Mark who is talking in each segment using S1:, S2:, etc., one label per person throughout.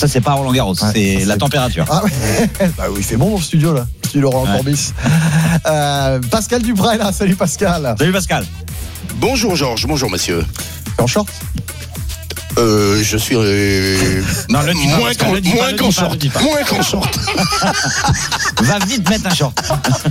S1: Ça, c'est pas Roland Garros, c'est la température.
S2: Ah ouais. Bah oui, il fait bon dans le studio là. Studio Roland Courbis. Pascal Duprat est là. Salut Pascal.
S1: Salut Pascal.
S3: Bonjour Georges, bonjour monsieur.
S2: T'es en short?
S3: Je suis
S1: Non, le dis pas,
S3: moins qu'en short. Moins qu'en short.
S1: Va vite mettre un short.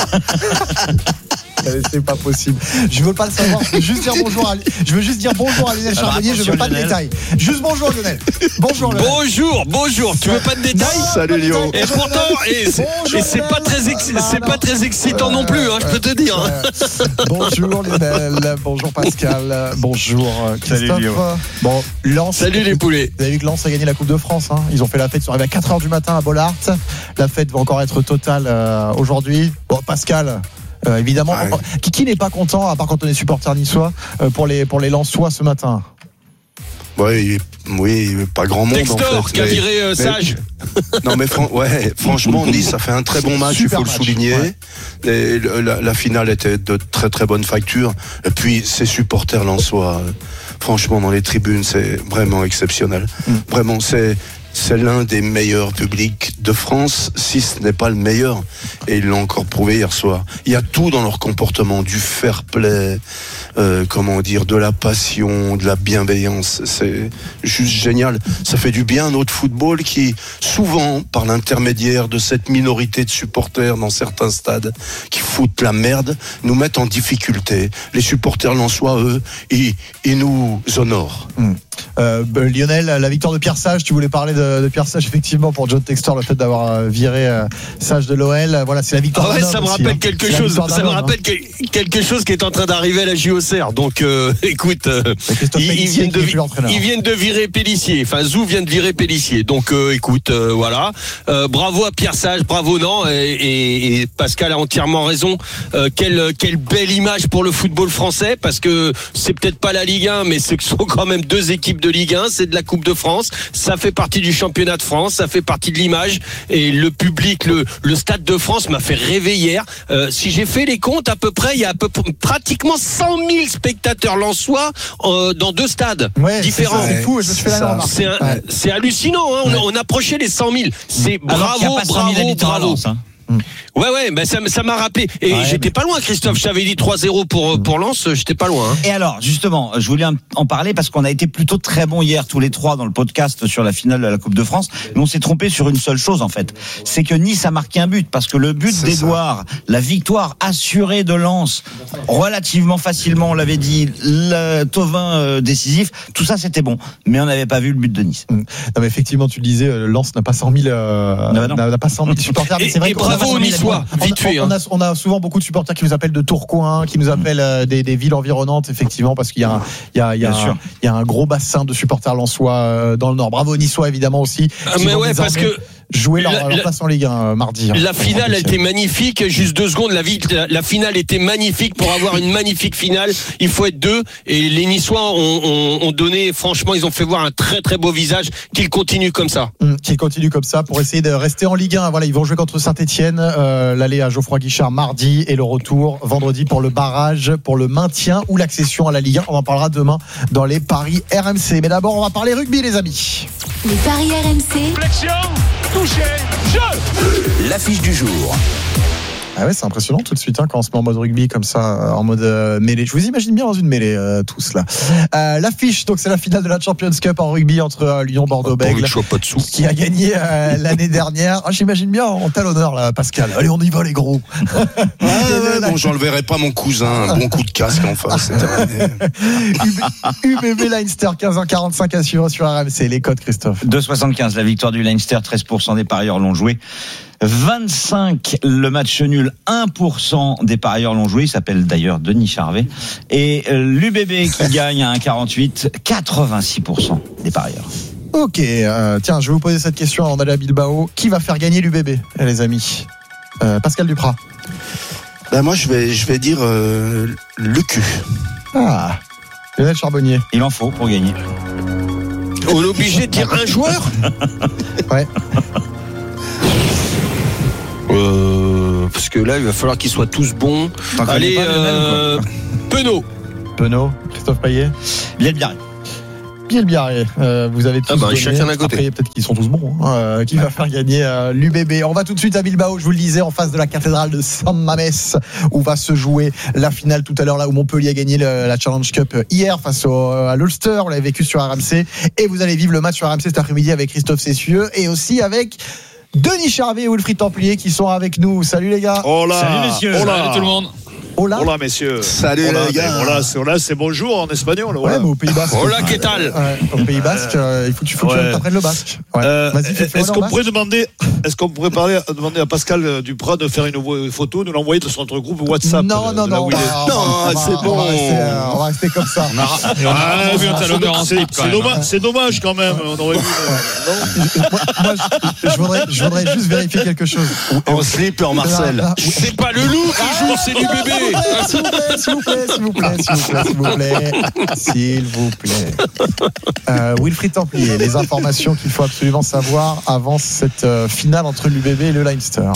S2: C'est pas possible. Je veux pas le savoir. Je veux juste dire bonjour à Lionel Charbonnier. Je veux pas de détails. Juste bonjour Lionel. Bonjour Lionel.
S4: Bonjour. Tu veux pas de détails?
S3: Salut Lyon.
S4: Et pourtant, c'est pas très excitant non plus, je peux te dire.
S2: Bonjour Lionel. Bonjour Pascal. Bonjour Christophe.
S1: Salut Lyon.
S2: Bon, Lens.
S4: Salut les poulets.
S2: Vous avez vu que Lens a gagné la Coupe de France. Ils ont fait la fête. Ils sont arrivés à 4h du matin à Bollaert. La fête va encore être totale aujourd'hui. Bon, Pascal. Évidemment, qui n'est pas content, à part quand on est supporter niçois, pour les Lensois ce matin?
S3: Oui, pas grand monde.
S4: Textor
S3: en fait,
S4: qui a viré Sage.
S3: Non mais franchement, Nice a fait un très bon match,
S2: Super
S3: il faut
S2: match,
S3: le souligner.
S2: ouais.
S3: Et la finale était de très très bonne facture. Et puis ces supporters lensois, franchement dans les tribunes, c'est vraiment exceptionnel. Vraiment, c'est l'un des meilleurs publics de France, si ce n'est pas le meilleur. Et ils l'ont encore prouvé hier soir. Il y a tout dans leur comportement, du fair play, de la passion, de la bienveillance. C'est juste génial. Ça fait du bien à notre football qui, souvent, par l'intermédiaire de cette minorité de supporters dans certains stades, qui foutent la merde, nous mettent en difficulté. Les supporters lensois, eux, ils nous honorent.
S2: Lionel, la victoire de Pierre Sage, tu voulais parler de Pierre Sage effectivement pour John Textor, le fait d'avoir viré Sage de l'OL, voilà, c'est la victoire.
S4: Ça me rappelle quelque chose. Ça me rappelle quelque chose qui est en train d'arriver à la JOCR. Donc écoute, ils viennent de virer Pélissier. Enfin, Zou vient de virer Pélissier. Donc écoute, voilà. Bravo à Pierre Sage, bravo non. Et Pascal a entièrement raison. Quelle belle image pour le football français, parce que c'est peut-être pas la Ligue 1, mais ce sont quand même deux équipes de Ligue 1, c'est de la Coupe de France, ça fait partie du championnat de France, ça fait partie de l'image, et le public, le Stade de France m'a fait rêver hier. Si j'ai fait les comptes, à peu près, il y a pratiquement 100 000 spectateurs lensois dans deux stades différents.
S2: C'est fou, je me suis fait la remarque.
S4: C'est hallucinant, on approchait les 100 000. C'est bravo. Ouais, mais ça m'a rappelé. Et j'étais pas loin, Christophe. Je t'avais dit 3-0 pour Lens, j'étais pas loin.
S1: Et alors, justement, je voulais en parler parce qu'on a été plutôt très bons hier, tous les trois, dans le podcast sur la finale de la Coupe de France. Mais on s'est trompé sur une seule chose, en fait. C'est que Nice a marqué un but. Parce que le but d'Edouard, la victoire assurée de Lens, relativement facilement, on l'avait dit, le Thauvin décisif, tout ça, c'était bon. Mais on n'avait pas vu le but de Nice.
S2: Non, mais effectivement, tu le disais, Lens n'a pas 100 000, n'a pas 100 000 supporters. Mais c'est vrai
S4: bravo Niçois, vite fait.
S2: On a souvent beaucoup de supporters qui nous appellent de Tourcoing, qui nous appellent des villes environnantes, effectivement, parce qu'il y a un gros bassin de supporters lensois dans le Nord. Bravo Niçois, évidemment aussi.
S4: Mais ouais, parce que
S2: jouer leur place en Ligue 1 mardi.
S4: La finale a été magnifique. Juste 2 secondes, la finale était magnifique. Pour avoir une magnifique finale, il faut être deux. Et les Niçois ont donné, franchement, ils ont fait voir un très très beau visage. Qu'ils continuent comme ça.
S2: Qu'ils continuent comme ça pour essayer de rester en Ligue 1. Voilà, ils vont jouer contre Saint-Etienne. L'aller à Geoffroy Guichard mardi et le retour vendredi pour le barrage, pour le maintien ou l'accession à la Ligue 1. On en parlera demain dans les paris RMC. Mais d'abord, on va parler rugby, les amis.
S5: Les paris RMC.
S6: Flexion, touché, jeu.
S7: L'affiche du jour.
S2: Ah ouais, c'est impressionnant tout de suite quand on se met en mode rugby comme ça, en mode mêlée. Je vous imagine bien dans une mêlée tous là. L'affiche, donc c'est la finale de la Champions Cup en rugby entre Lyon Bordeaux-Bègles qui a gagné l'année dernière. J'imagine bien en tel honneur là, Pascal. Allez, on y va les gros.
S3: Bon, j'enlèverai pas mon cousin, un bon coup de casque en face.
S2: UBB Leinster 15h45 à suivre sur RMC. Les codes, Christophe.
S1: 2,75 la victoire du Leinster, 13% des parieurs l'ont joué. 25 le match nul, 1% des parieurs l'ont joué. Il s'appelle d'ailleurs Denis Charvet. Et l'UBB qui gagne à 1,48, 86% des parieurs.
S2: Ok, tiens, je vais vous poser cette question avant d'aller à Bilbao. Qui va faire gagner l'UBB, les amis? Pascal Duprat.
S3: Moi, je vais dire le cul.
S2: Ah, Lionel Charbonnier.
S1: Il en faut pour gagner.
S4: On est obligé de dire un joueur.
S2: Ouais.
S4: Parce que là, il va falloir qu'ils soient tous bons. Allez, Penaud.
S2: Christophe Payet.
S1: Liel Biarré.
S2: Biel Biarré, vous avez tous donné.
S4: Chacun d'un côté.
S2: Après, peut-être qu'ils sont tous bons, qui va faire gagner l'UBB. On va tout de suite à Bilbao, je vous le disais, en face de la cathédrale de San Mamés, où va se jouer la finale tout à l'heure, là où Montpellier a gagné la Challenge Cup hier face à l'Ulster. On l'avait vécu sur RMC, et vous allez vivre le match sur RMC cet après-midi avec Christophe Cessieux et aussi avec Denis Charvet et Wilfried Templier qui sont avec nous. Salut les gars.
S6: Hola.
S1: Salut messieurs.
S6: Hola.
S4: Salut tout le monde.
S2: Hola.
S6: Hola messieurs.
S3: Salut
S6: hola,
S3: les gars.
S6: Hola, c'est bonjour en espagnol.
S2: Ouais, mais au Pays Basque.
S4: Hola, qu'est-ce que
S2: Au Pays Basque, il faut que tu apprennes le basque. Ouais. Vas-y,
S6: est-ce qu'on pourrait demander à Pascal Duprat de faire une photo, de l'envoyer sur notre groupe WhatsApp?
S2: Non,
S3: c'est bon.
S2: On va rester comme ça.
S6: C'est dommage quand même. On aurait vu.
S2: Moi, je voudrais juste vérifier quelque chose.
S3: En slip en Marcel.
S4: C'est pas le loup qui joue, c'est du bébé.
S2: S'il vous plaît. Wilfried Templier, les informations qu'il faut absolument savoir avant cette finale entre l'UBB et le Leinster.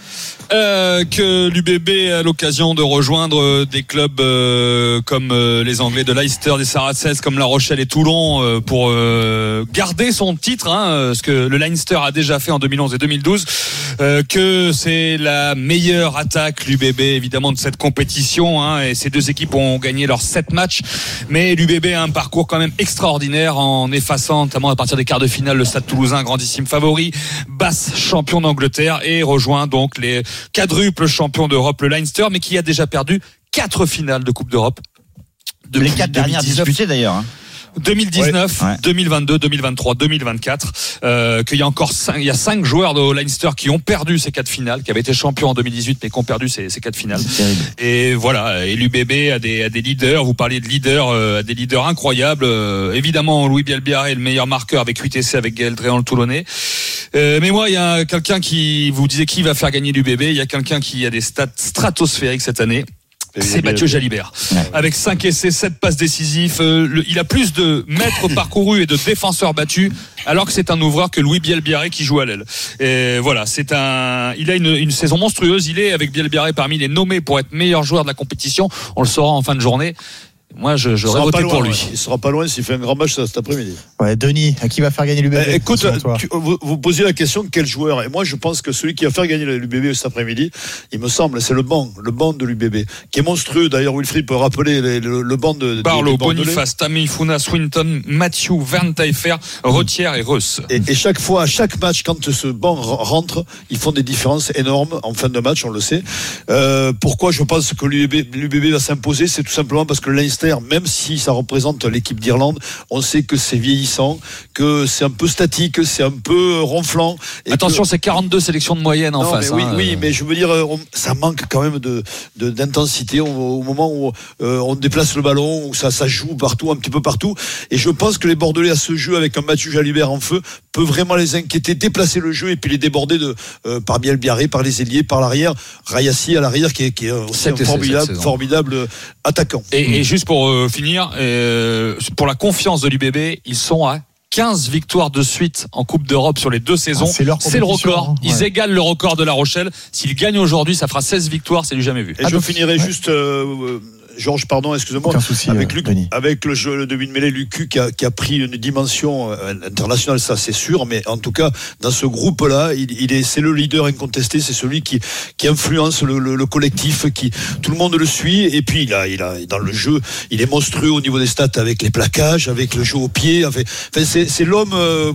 S7: Que l'UBB a l'occasion de rejoindre des clubs comme les Anglais de Leicester, des Saracens, comme La Rochelle et Toulon pour garder son titre, ce que le Leinster a déjà fait en 2011 et 2012, que c'est la meilleure attaque l'UBB évidemment de cette compétition, et ces deux équipes ont gagné leurs 7 matchs, mais l'UBB a un parcours quand même extraordinaire en effaçant notamment à partir des quarts de finale le Stade Toulousain, grandissime favori, Bath champion d'Angleterre, et rejoint donc les quadruple champion d'Europe, le Leinster, mais qui a déjà perdu 4 finales de Coupe d'Europe.
S1: Les 4 dernières disputées d'ailleurs.
S7: 2019, 2022, 2023, 2024. Qu'il y a encore 5 joueurs de Leinster qui ont perdu ces 4 finales, qui avaient été champions en 2018 mais qui ont perdu ces 4 finales. Et voilà. Et l'UBB a des leaders. Vous parliez de leaders, des leaders incroyables. Évidemment, Louis Bielbiarré est le meilleur marqueur avec 8 essais avec Gaël Dréan le Toulonnais. Mais moi, il y a quelqu'un qui vous disait qui va faire gagner l'UBB. Il y a quelqu'un qui a des stats stratosphériques cette année. C'est Mathieu Jalibert. Avec 5 essais, 7 passes décisives, il a plus de mètres parcourus et de défenseurs battus, alors que c'est un ouvreur que Louis Bielbiarré qui joue à l'aile. Et voilà, il a une saison monstrueuse. Il est avec Bielbiarré parmi les nommés pour être meilleur joueur de la compétition. On le saura en fin de journée. Moi, j'aurais voté pour lui.
S6: Il sera pas loin s'il fait un grand match cet après-midi.
S2: Ouais, Denis, qui va faire gagner l'UBB?
S6: Écoute, vous posiez la question quel joueur? Et moi, je pense que celui qui va faire gagner l'UBB cet après-midi, il me semble, c'est le banc de l'UBB, qui est monstrueux. D'ailleurs, Wilfried peut rappeler le banc de
S7: Barlow, Boniface, Tammy, Funa, Swinton, Mathieu, Verntaefer, Retière et Reus.
S6: Et chaque fois, à chaque match, quand ce banc rentre, ils font des différences énormes en fin de match, on le sait. Pourquoi je pense que l'UBB va s'imposer? C'est tout simplement parce que Leinster, même si ça représente l'équipe d'Irlande, on sait que c'est vieillissant, que c'est un peu statique, c'est un peu ronflant. Et
S7: attention, c'est 42 sélections de moyenne en face.
S6: Oui, mais je veux dire, ça manque quand même d'intensité au moment où on déplace le ballon, où ça joue partout, un petit peu partout. Et je pense que les Bordelais à ce jeu, avec un Mathieu Jalibert en feu, peut vraiment les inquiéter, déplacer le jeu et puis les déborder par Bielbiarré, par les ailiers, par l'arrière. Rayassi à l'arrière qui est aussi un formidable attaquant.
S7: Et juste pour finir, pour la confiance de l'UBB, ils sont à 15 victoires de suite en Coupe d'Europe sur les 2 saisons. C'est le record. Ils égalent le record de La Rochelle. S'ils gagnent aujourd'hui, ça fera 16 victoires, c'est du jamais vu.
S6: Et je finirai juste... Georges, pardon, excusez-moi. Avec le jeu de Mêlée, Lucu qui a pris une dimension internationale, ça c'est sûr, mais en tout cas, dans ce groupe-là, c'est le leader incontesté, c'est celui qui influence le collectif, tout le monde le suit, et puis il a dans le jeu, il est monstrueux au niveau des stats avec les plaquages, avec le jeu au pied, enfin c'est l'homme,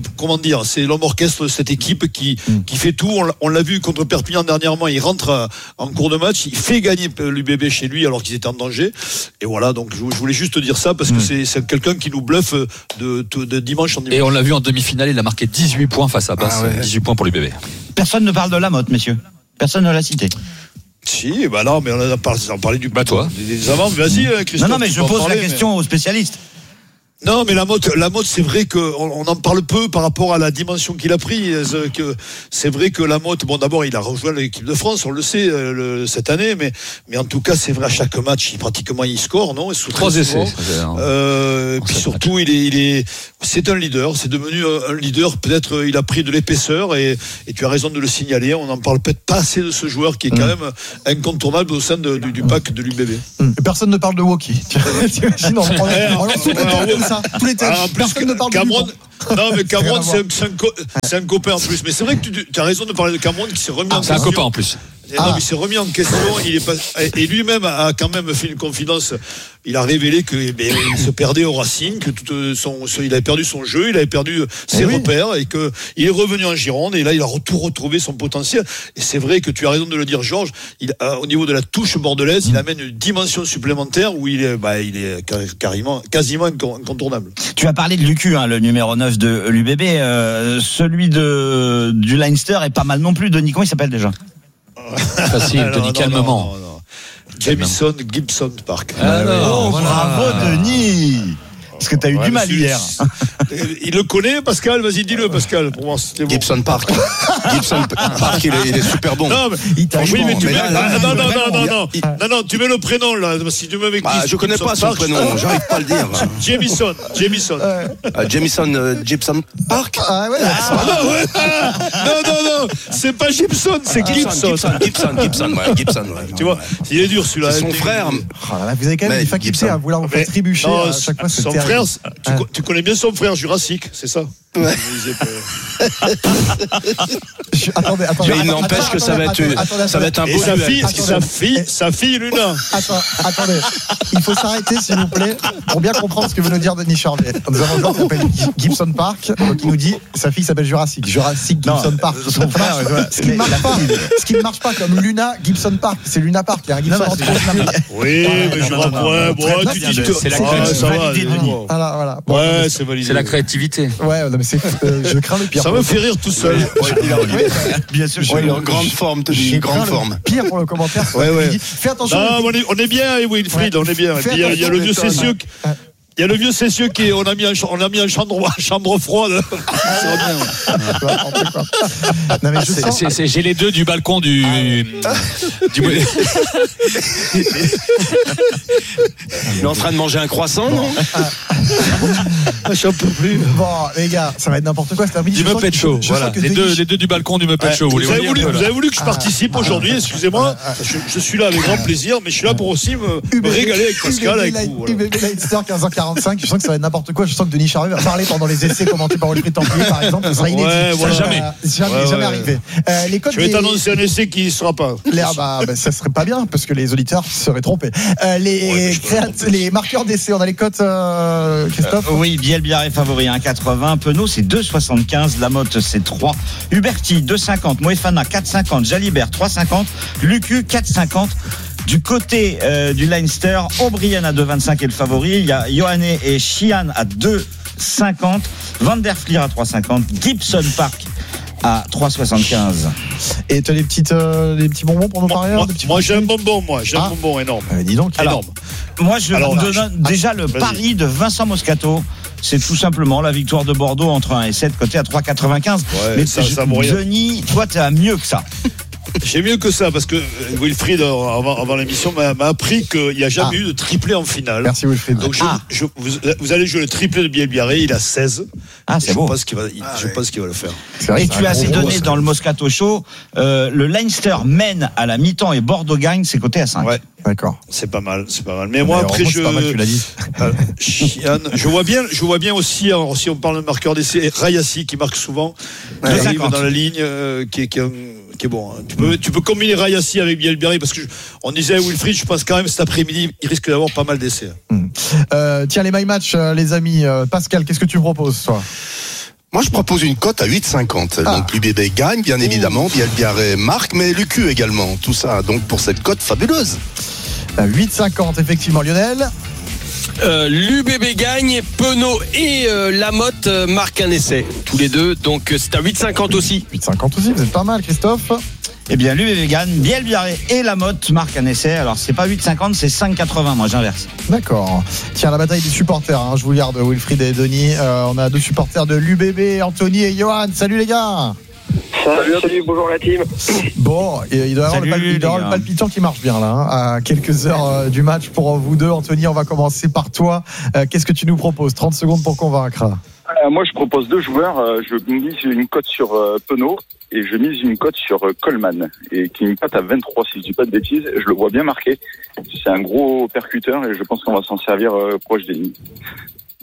S6: c'est l'homme orchestre de cette équipe qui fait tout. On l'a vu contre Perpignan dernièrement, il rentre en cours de match, il fait gagner l'UBB chez lui alors qu'ils étaient en danger. Et voilà, donc je voulais juste dire ça parce que c'est quelqu'un qui nous bluffe de dimanche en dimanche.
S7: Et on l'a vu en demi-finale, il a marqué 18 points face à Bath. 18 points pour l'UBB.
S1: Personne ne parle de Lamotte, messieurs. Personne ne l'a cité.
S6: Si, non, mais on parlait du
S7: toi.
S6: Des avant. Vas-y, Christophe.
S1: Non, mais je pose la question aux spécialistes.
S6: Non, mais Lamotte, c'est vrai qu'on en parle peu par rapport à la dimension qu'il a pris. C'est vrai que Lamotte, d'abord, il a rejoint l'équipe de France, on le sait, cette année, mais en tout cas, c'est vrai, à chaque match, pratiquement, il score, non?
S7: 3 essais.
S6: Puis surtout, c'est un leader, c'est devenu un leader, peut-être, il a pris de l'épaisseur, et tu as raison de le signaler, on n'en parle peut-être pas assez de ce joueur qui est quand même incontournable au sein du pack de l'UBB.
S2: Personne ne parle de Woki. T'imagines, on lance tout le ça. Tous les thèmes. Personne ne parle de Cameron.
S6: Non, mais Cameron, c'est un copain en plus. Mais c'est vrai que tu as raison de parler de Cameron qui s'est remis en question.
S7: C'est un copain en plus.
S6: Non, mais il s'est remis en question. Et lui-même a quand même fait une confidence. Il a révélé qu'il se perdait au Racing, que il avait perdu son jeu, il avait perdu ses repères et qu'il est revenu en Gironde. Et là, il a tout retrouvé son potentiel. Et c'est vrai que tu as raison de le dire, Georges. Au niveau de la touche bordelaise, il amène une dimension supplémentaire où il est quasiment incontournable.
S1: Tu as parlé de Lucu, le numéro 9 de l'UBB. Celui du Leinster est pas mal non plus. Denis, comment il s'appelle déjà?
S7: Facile, Denis, calmement.
S6: Non. Jamison Gibson Park.
S1: Bravo Denis. Parce que t'as eu du mal hier.
S6: Il le connaît, Pascal. Vas-y, dis-le, Pascal. Pour moi, c'était bon.
S3: Gibson Park, il est super bon.
S6: Non, mais oui, mais tu mets. Non, tu mets le prénom là. Si tu mets avec
S3: je connais pas son prénom. J'arrive pas à le dire.
S6: Jamison.
S3: Gibson Park.
S2: Ah ouais.
S6: Non. C'est pas Gibson, c'est Gibson.
S3: Gibson.
S6: Tu vois, il est dur celui-là.
S3: C'est son frère.
S2: Vous avez quand même des facultés à vouloir vous faire trébucher à chaque fois.
S6: Son frère, tu connais bien son frère Jurassique, c'est ça?
S3: Ouais.
S2: Attendez.
S3: Mais il n'empêche que ça va être un beau duel.
S6: Sa fille Luna.
S2: Attendez. Il faut s'arrêter, s'il vous plaît, pour bien comprendre ce que veut nous dire Denis Charvet. Nous avons un joueur qui s'appelle Gibson Park, donc il nous dit sa fille s'appelle Jurassic Gibson Park.
S1: Son frère,
S2: ce qui ne marche pas comme Luna Gibson Park, c'est Luna Park. Il y a un Gibson
S6: Oui, mais je reprends. Tu dis que
S7: c'est la créativité.
S2: Voilà.
S6: Ouais, c'est validé.
S7: C'est la créativité.
S2: Ouais, mais je crains le pire.
S6: Ça me fait rire tout seul.
S1: Bien sûr,
S3: il est en grande forme, Denis, grande forme.
S2: Pire pour le commentaire. Fais attention.
S6: Non, on est bien, Wilfried, on est bien. Il y a le vieux Cessieux. Il y a le vieux Cessieux qui on a mis en chambre froide.
S2: Non, mais
S7: j'ai les deux du balcon du
S3: Il est en train de manger un croissant, non?
S6: Je peux plus.
S2: Bon, les gars, ça va être n'importe quoi.
S7: Du Muppet Show. Voilà. Les deux du balcon du Muppet Show.
S6: Vous avez voulu que je participe aujourd'hui, excusez-moi. Je suis là avec grand plaisir, mais je suis là pour aussi me régaler avec Pascal, avec vous.
S2: UBB Leinster 15h45. Je sens que ça va être n'importe quoi. Je sens que Denis Charvet va parler pendant les essais commentés par Wilfried Templier, par exemple. Ça sera inédit. Jamais arrivé.
S6: Je vais t'annoncer un essai qui ne sera pas.
S2: Ça serait pas bien parce que les auditeurs seraient trompés. Les marqueurs d'essai, on a les cotes, Christophe?
S1: Oui, Biel-Biarré favori 1,80, Penaud c'est 2,75, Lamotte c'est 3, Huberti 2,50, Moefana 4,50, Jalibert 3,50, Lucu 4,50. Du côté du Leinster, O'Brien à 2,25 est le favori. Il y a Ioane et Sheehan à 2,50, Van der Flier à 3,50, Gibson Park à 3,75.
S2: Et tu as des petits bonbons pour nos parieurs?
S6: Moi j'ai un bonbon, un bonbon énorme.
S2: Dis donc.
S1: Alors, moi je donne déjà le pari de Vincent Moscato. C'est tout simplement la victoire de Bordeaux entre 1 et 7, côté à 3,95. Mais ça Denis, toi tu as mieux que ça.
S6: J'ai mieux que ça parce que Wilfried avant l'émission m'a appris qu'il n'y a jamais eu de triplé en finale.
S2: Merci Wilfried.
S6: Donc vous allez jouer le triplé de Biel-Biarré, il a 16.
S1: C'est beau.
S6: Je pense qu'il va le faire.
S1: Et tu as assez donné dans le Moscato Show. Le Leinster mène à la mi-temps et Bordeaux gagne, c'est coté à 5.
S6: Ouais.
S2: D'accord.
S6: C'est pas mal. Mais moi après
S2: c'est pas mal, tu l'as dit.
S6: Je vois bien aussi, alors, si on parle de marqueur d'essai, Rayassi qui marque souvent, qui arrive dans la ligne, qui est bon. Tu peux combiner Rayassi avec Biel-Biarré parce que on disait à Wilfried, je pense quand même cet après-midi, il risque d'avoir pas mal d'essais.
S2: Tiens, les my match, les amis. Pascal, qu'est-ce que tu proposes, toi?
S3: Moi, je propose une cote à 8,50. Donc, l'UBB gagne, bien évidemment. Biel-Biarré marque, mais Lucu également. Tout ça, donc, pour cette cote fabuleuse.
S2: 8,50, effectivement, Lionel.
S4: L'UBB gagne, Penaud et Lamotte marquent un essai, tous les deux. Donc, c'est à 8,50 aussi.
S2: 8,50 aussi, vous êtes pas mal, Christophe.
S1: Eh bien, l'UBB gagne, Biel-Biarré et Lamotte marquent un essai. Alors, c'est pas 8,50, c'est 5,80. Moi, j'inverse.
S2: D'accord. Tiens, la bataille des supporters. Je vous garde, Wilfried et Denis. On a deux supporters de l'UBB, Anthony et Johan. Salut les gars.
S8: Salut, bonjour la team.
S2: Bon, il doit y avoir le palpitant qui marche bien là, à quelques heures du match pour vous deux. Anthony, on va commencer par toi. Qu'est-ce que tu nous proposes? 30 secondes pour convaincre.
S8: Moi, je propose deux joueurs. Je mise une cote sur Penaud et je mise une cote sur Coleman, et qui me cote à 23, si je dis pas de bêtises. Je le vois bien marqué. C'est un gros percuteur et je pense qu'on va s'en servir proche des lignes.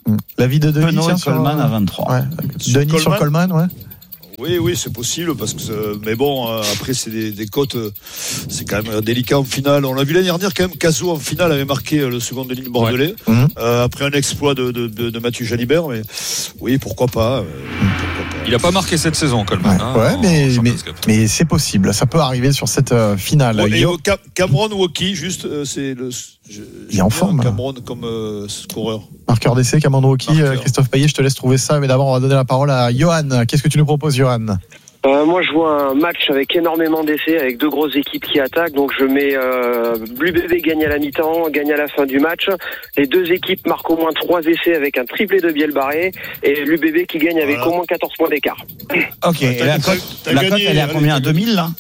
S2: L'avis de Denis
S1: Penaud et Coleman à 23.
S2: Ouais. Denis sur Coleman, ouais.
S6: Oui, c'est possible parce que mais bon après c'est des cotes, c'est quand même délicat en finale. On l'a vu l'année dernière quand même. Cazot en finale avait marqué le second de ligne bordelais après un exploit de Mathieu Jalibert. Mais oui, pourquoi pas.
S7: Il n'a pas marqué cette saison, Coleman.
S2: Mais c'est possible. Ça peut arriver sur cette finale.
S6: Et Cameron Wauquiez, juste c'est le.
S2: Il est en forme.
S6: Cameron comme scoreur.
S2: Marqueur d'essai, Cameron Wauquiez. Christophe Payet, je te laisse trouver ça. Mais d'abord, on va donner la parole à Johan. Qu'est-ce que tu nous proposes, Johan?
S9: Moi, je vois un match avec énormément d'essais, avec deux grosses équipes qui attaquent. Donc, je mets l'UBB gagne à la mi-temps, gagne à la fin du match. Les deux équipes marquent au moins 3 essais avec un triplé de Biel-Barré. Et l'UBB qui gagne avec au moins 14 points d'écart.
S1: Ok, et la cote, elle est à combien? À 2000, là?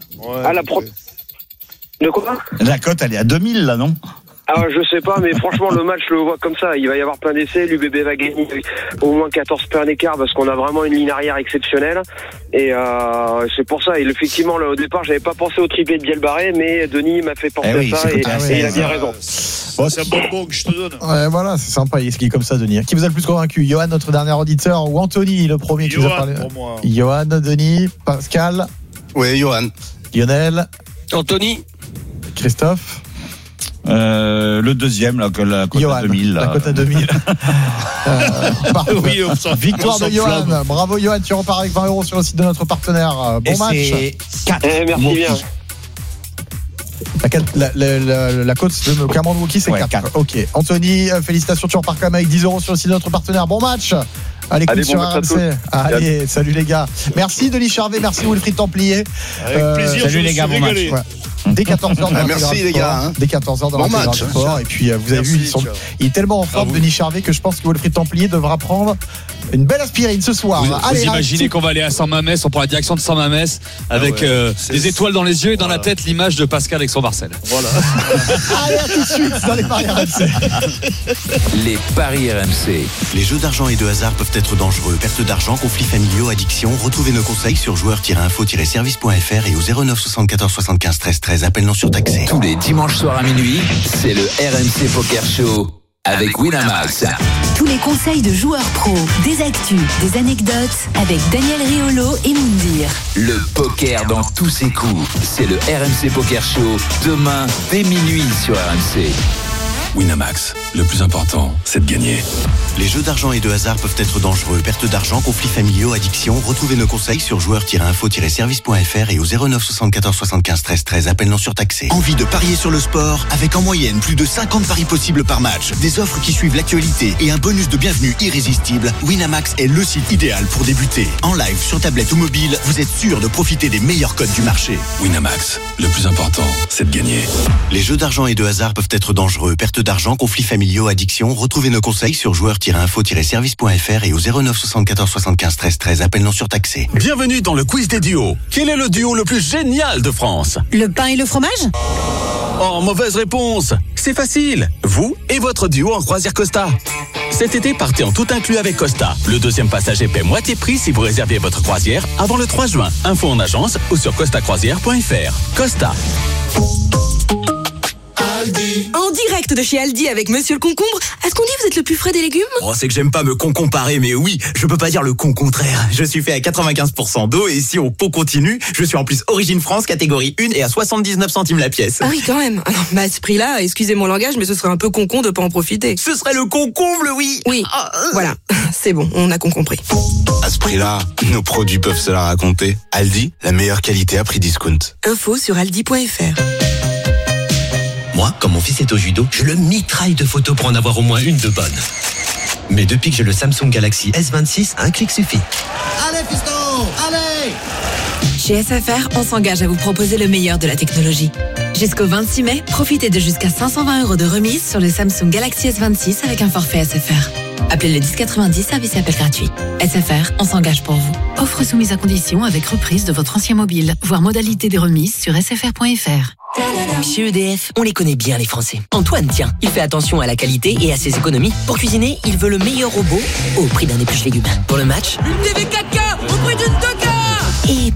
S9: De quoi?
S1: La cote, elle est à 2000, là, non?
S9: Alors, je sais pas, mais franchement, le match, je le vois comme ça. Il va y avoir plein d'essais. L'UBB va gagner au moins 14 points d'écart parce qu'on a vraiment une ligne arrière exceptionnelle. Et c'est pour ça. Et effectivement, là, au départ, j'avais pas pensé au triplé de Biel-Barré, mais Denis m'a fait penser à ça et il a bien raison.
S6: Bon, c'est un bonbon que je te donne.
S2: Ouais, voilà, c'est sympa. Il est comme ça, Denis. Qui vous a le plus convaincu? Johan, notre dernier auditeur, ou Anthony, le premier qui vous a parlé?
S6: Pour moi.
S2: Johan, Denis, Pascal.
S3: Oui, Johan.
S2: Lionel.
S4: Anthony.
S2: Christophe.
S1: Le deuxième, là, la cote à 2000.
S2: La cote à 2000.
S6: Oui,
S2: victoire de Johan. Bravo, Johan. Tu repars avec 20 € sur le site de notre partenaire. Bon match.
S1: C'est 4.
S9: Merci bien.
S2: La cote de Cameron Wauquiez, c'est 4. Ok. Anthony, félicitations. Tu repars quand même avec 10 € sur le site de notre partenaire. Bon match. Allez, sur RMC. Allez, salut les gars. Merci Denis Charvet, merci Wilfried Templier.
S6: Avec plaisir.
S1: Salut les gars, bon match.
S2: Dès 14h dans
S3: merci les gars.
S2: Dès 14h dans l'intégral sport. Et puis vous avez vu, il est tellement en forme, Denis Charvet, que je pense que Wilfried Templier devra prendre une belle aspirine ce soir.
S7: Vous imaginez qu'on va aller à Saint-Mamès, on prend la direction de Saint-Mamès avec des étoiles dans les yeux et dans la tête l'image de Pascal avec son Marcel.
S6: Voilà.
S2: Allez, à tout de suite dans les paris RMC.
S10: Les paris RMC.
S11: Les jeux d'argent et de hasard peuvent être dangereux. Perte d'argent, conflits familiaux, addiction. Retrouvez nos conseils sur joueurs-info-service.fr et au 09 74 75 13 13. Appel non surtaxé.
S10: Tous les dimanches soirs à minuit, c'est le RMC Poker Show avec Winamax.
S5: Tous les conseils de joueurs pros, des actus, des anecdotes avec Daniel Riolo et Moundir.
S10: Le poker dans tous ses coups, c'est le RMC Poker Show demain dès minuit sur RMC.
S11: Winamax, le plus important, c'est de gagner. Les jeux d'argent et de hasard peuvent être dangereux. Perte d'argent, conflits familiaux, addiction. Retrouvez nos conseils sur joueurs-info-service.fr et au 09 74 75 13 13. Appel non surtaxé. Envie de parier sur le sport? Avec en moyenne plus de 50 paris possibles par match, des offres qui suivent l'actualité et un bonus de bienvenue irrésistible, Winamax est le site idéal pour débuter. En live, sur tablette ou mobile, vous êtes sûr de profiter des meilleurs codes du marché. Winamax, le plus important, c'est de gagner. Les jeux d'argent et de hasard peuvent être dangereux. Perte d'argent, conflits familiaux, addiction. Retrouvez nos conseils sur joueurs-info-service.fr et au 09 74 75 13 13. Appel non surtaxé.
S12: Bienvenue dans le quiz des duos. Quel est le duo le plus génial de France?
S13: Le pain et le fromage?
S12: Oh, mauvaise réponse. C'est facile. Vous et votre duo en croisière Costa. Cet été, partez en tout inclus avec Costa. Le deuxième passager paie moitié prix si vous réservez votre croisière avant le 3 juin. Info en agence ou sur costacroisière.fr. Costa.
S13: En direct de chez Aldi avec Monsieur le Concombre. Est-ce qu'on dit vous êtes le plus frais des légumes?
S14: Oh, c'est que j'aime pas me comparer, mais oui, je peux pas dire le contraire. Je suis fait à 95% d'eau et si on continue, je suis en plus Origine France, catégorie 1 et à 79 centimes la pièce.
S13: Ah oui, quand même. Ah non, mais à ce prix-là, excusez mon langage, mais ce serait un peu concon de pas en profiter.
S14: Ce serait le concomble, oui.
S13: Oui, voilà. C'est bon, on a compris.
S15: À ce prix-là, nos produits peuvent se la raconter. Aldi, la meilleure qualité à prix discount.
S13: Info sur aldi.fr.
S16: Moi, quand mon fils est au judo, je le mitraille de photos pour en avoir au moins une de bonne. Mais depuis que j'ai le Samsung Galaxy S26, un clic suffit.
S17: Allez, fiston, allez!
S18: Chez SFR, on s'engage à vous proposer le meilleur de la technologie. Jusqu'au 26 mai, profitez de jusqu'à 520 € de remise sur le Samsung Galaxy S26 avec un forfait SFR. Appelez le 1090, service et appel gratuit. SFR, on s'engage pour vous.
S19: Offre soumise à condition avec reprise de votre ancien mobile. Voir modalité des remises sur sfr.fr.
S20: Chez EDF, on les connaît bien les Français. Antoine, tiens, il fait attention à la qualité et à ses économies. Pour cuisiner, il veut le meilleur robot au prix d'un épluche légumes. Pour le match,
S21: une TV 4K au prix d'une 2K.
S20: Et pour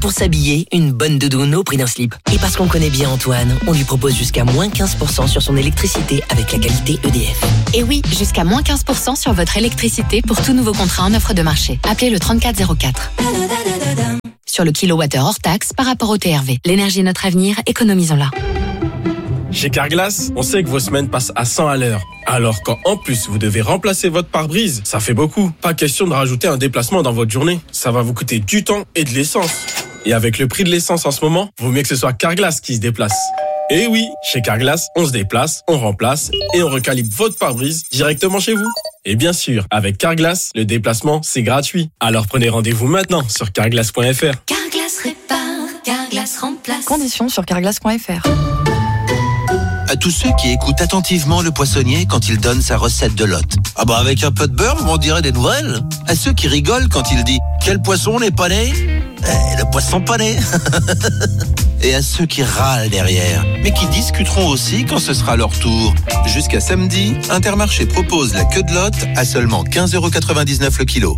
S20: pour s'habiller, une bonne doudoune au prix d'un slip. Et parce qu'on connaît bien Antoine, on lui propose jusqu'à moins 15% sur son électricité avec la qualité EDF.
S18: Et oui, jusqu'à moins 15% sur votre électricité pour tout nouveau contrat en offre de marché. Appelez le 3404. Sur le kilowattheure hors taxe par rapport au TRV. L'énergie est notre avenir, économisons-la.
S21: Chez Carglass, on sait que vos semaines passent à 100 à l'heure. Alors quand en plus vous devez remplacer votre pare-brise, ça fait beaucoup. Pas question de rajouter un déplacement dans votre journée. Ça va vous coûter du temps et de l'essence. Et avec le prix de l'essence en ce moment, vaut mieux que ce soit Carglass qui se déplace. Et oui, chez Carglass, on se déplace, on remplace et on recalibre votre pare-brise directement chez vous. Et bien sûr, avec Carglass, le déplacement, c'est gratuit. Alors prenez rendez-vous maintenant sur carglass.fr.
S5: Carglass répare, Carglass remplace.
S18: Conditions sur carglass.fr.
S22: À tous ceux qui écoutent attentivement le poissonnier quand il donne sa recette de lotte. Ah bah avec un peu de beurre, vous m'en direz des nouvelles. À ceux qui rigolent quand il dit « Quel poisson n'est pas né ?» Le poisson pané. Et à ceux qui râlent derrière, mais qui discuteront aussi quand ce sera leur tour. Jusqu'à samedi, Intermarché propose la queue de lotte à seulement 15,99€ le kilo.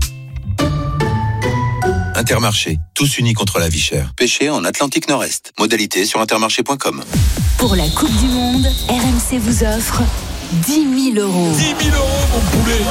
S22: Intermarché, tous unis contre la vie chère. Pêché en Atlantique Nord-Est. Modalité sur intermarché.com.
S5: Pour la Coupe du Monde, RMC vous offre 10 000 euros.
S7: 10 000 euros, mon poulet.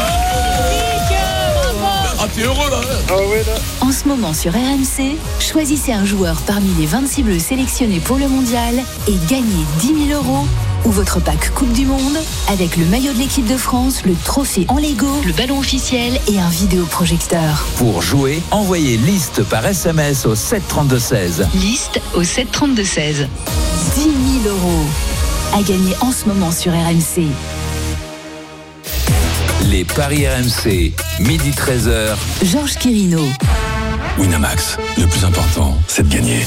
S7: Ah, t'es heureux là.
S5: Ah ouais, là. En ce moment sur RMC, choisissez un joueur parmi les 26 bleus sélectionnés pour le mondial et gagnez 10 000 euros ou votre pack Coupe du Monde avec le maillot de l'équipe de France, le trophée en Lego, le ballon officiel et un vidéoprojecteur.
S10: Pour jouer, envoyez liste par SMS au 732-16.
S5: Liste au 732-16. 10 000 euros à gagner en ce moment sur RMC.
S10: Les paris RMC, midi 13h.
S5: Georges Quirino.
S12: Winamax, le plus important, c'est de gagner.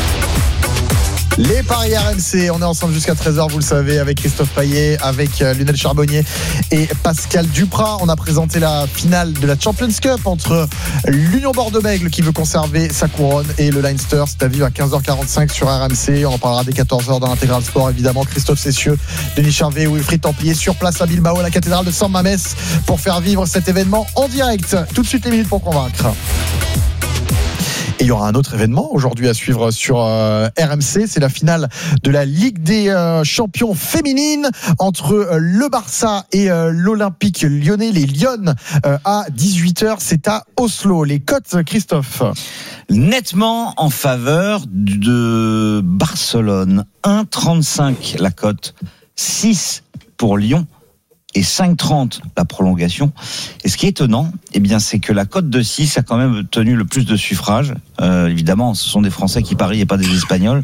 S2: Les paris RMC, on est ensemble jusqu'à 13h, vous le savez, avec Christophe Payet, avec Lionel Charbonnier et Pascal Duprat. On a présenté la finale de la Champions Cup entre l'Union Bordeaux-Bègles qui veut conserver sa couronne et le Leinster. C'est à vivre à 15h45 sur RMC. On en parlera dès 14h dans l'intégral sport, évidemment. Christophe Cessieux, Denis Charvet, Wilfried Templier sur place à Bilbao, à la cathédrale de San Mamés, pour faire vivre cet événement en direct. Tout de suite, les minutes pour convaincre. Et il y aura un autre événement aujourd'hui à suivre sur RMC, c'est la finale de la Ligue des champions féminines entre le Barça et l'Olympique lyonnais, les Lyonnes, à 18h, c'est à Oslo. Les cotes, Christophe?
S1: Nettement en faveur de Barcelone, 1,35 la cote, 6 pour Lyon et 5,30 la prolongation. Et ce qui est étonnant, eh bien, c'est que la cote de 6 a quand même tenu le plus de suffrages. Évidemment, ce sont des Français qui parient et pas des Espagnols.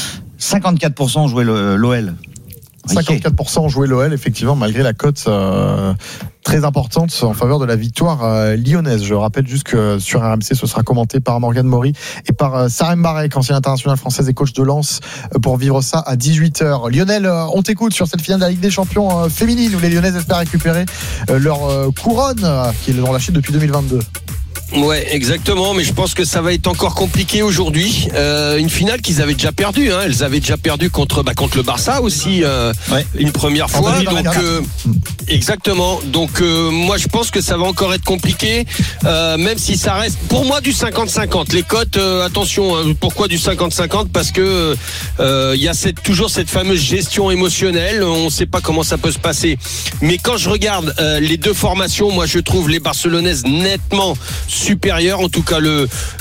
S1: 54% ont joué l'OL.
S2: 54% ont joué l'OL, effectivement, malgré la cote très importante en faveur de la victoire lyonnaise. Je rappelle juste que sur RMC, ce sera commenté par Morgane Maury et par Sarem Barek, ancienne internationale française et coach de Lens, pour vivre ça à 18h. Lionel, on t'écoute sur cette finale de la Ligue des champions féminine où les Lyonnaises espèrent récupérer leur couronne qu'ils ont lâchée depuis 2022.
S4: Ouais, exactement, mais je pense que ça va être encore compliqué aujourd'hui. Une finale qu'ils avaient déjà perdue, hein. Elles avaient déjà perdu contre le Barça aussi, une première fois. Donc exactement. Donc moi je pense que ça va encore être compliqué, même si ça reste pour moi du 50-50. Les cotes, attention, pourquoi du 50-50? Parce que il y a toujours cette fameuse gestion émotionnelle. On ne sait pas comment ça peut se passer. Mais quand je regarde les deux formations, moi je trouve les Barcelonaises nettement supérieur, en tout cas tout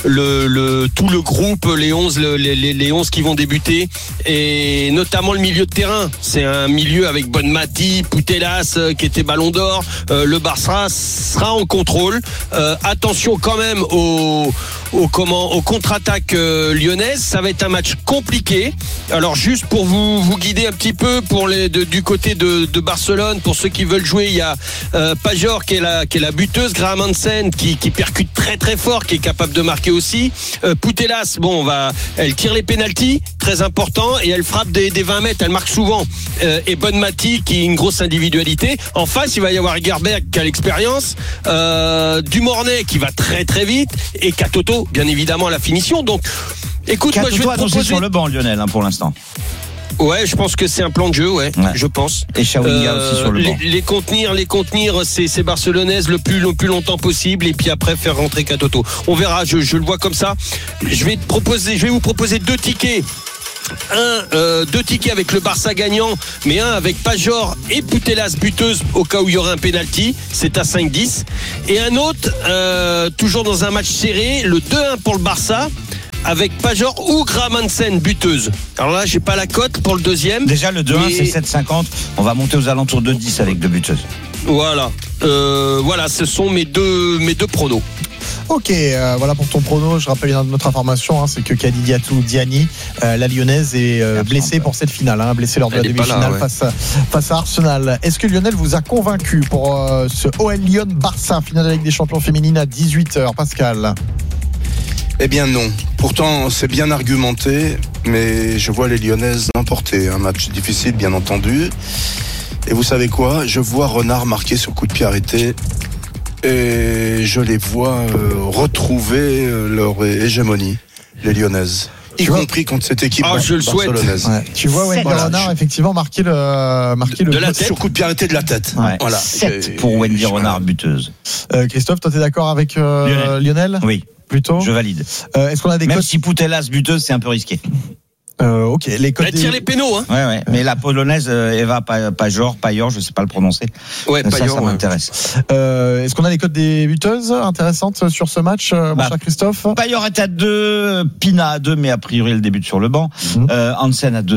S4: le groupe, les 11 qui vont débuter, et notamment le milieu de terrain. C'est un milieu avec Bonmati, Putellas qui était Ballon d'Or. Le Barça sera en contrôle. Attention quand même aux contre-attaques lyonnaises. Ça va être un match compliqué. Alors juste pour vous guider un petit peu du côté de Barcelone, pour ceux qui veulent jouer, il y a Pajor qui est la buteuse, Graham Hansen qui percute très très fort, qui est capable de marquer aussi. Putellas, elle tire les pénaltys, très important, et elle frappe des 20 mètres, elle marque souvent. Et Bonmati qui est une grosse individualité. En face, il va y avoir Gerberg qui a l'expérience, Dumornay qui va très très vite, et Katoto bien évidemment à la finition. Donc écoute,
S1: Katoto
S4: moi je vais te proposer
S1: sur le banc, Lionel, pour l'instant.
S4: Ouais, je pense que c'est un plan de jeu, je pense.
S1: Et Chawinga aussi sur le banc.
S4: Les contenir, ces Barcelonaises le plus longtemps possible, et puis après faire rentrer Katoto. On verra, je le vois comme ça. Je vais vous proposer 2 tickets. 2 tickets avec le Barça gagnant, mais un avec Pajor et Putellas buteuse au cas où il y aurait un penalty, c'est à 5-10. Et un autre, toujours dans un match serré, le 2-1 pour le Barça, avec Pajor ou Gramansen buteuse. Alors là, j'ai pas la cote pour le deuxième.
S1: Déjà, le 2-1, c'est 7,50. On va monter aux alentours de 10 avec 2 buteuses.
S4: Voilà, ce sont mes deux pronos.
S2: Ok, voilà pour ton prono. Je rappelle une autre information, c'est que Kadidiatou Diani, la lyonnaise, est blessée pour cette finale, blessée lors de la demi-finale face à Arsenal. Est-ce que Lionel vous a convaincu pour ce OL Lyon-Barça, finale de la Ligue des Champions féminine à 18h, Pascal?
S3: Eh bien non. Pourtant, c'est bien argumenté, mais je vois les Lyonnaises l'emporter. Un match difficile, bien entendu. Et vous savez quoi? Je vois Renard marquer sur coup de pied arrêté. Et je les vois retrouver leur hégémonie, les Lyonnaises. Y compris contre cette équipe barcelonaise.
S2: Ouais. Tu vois Wendy Renard effectivement marquer le
S3: de la tête, sur coup de pied arrêté de la tête.
S1: Ouais. Voilà. 7 pour Wendy Renard buteuse.
S2: Christophe, toi t'es d'accord avec Lionel?
S1: Oui.
S2: Plutôt.
S1: Je valide.
S2: Est-ce qu'on a des
S1: Même
S2: codes...
S1: si Putellas buteuse, c'est un peu risqué.
S2: Ok, les codes.
S4: Elle tire les pénaux,
S1: Ouais. Mais la polonaise Eva Pajor, je sais pas le prononcer.
S4: Ouais, Pajor,
S1: ça m'intéresse.
S2: Est-ce qu'on a les codes des buteuses intéressantes sur ce match, mon cher Christophe?
S1: Pajor est à 2, Pina à 2, mais a priori elle débute sur le banc. Hansen à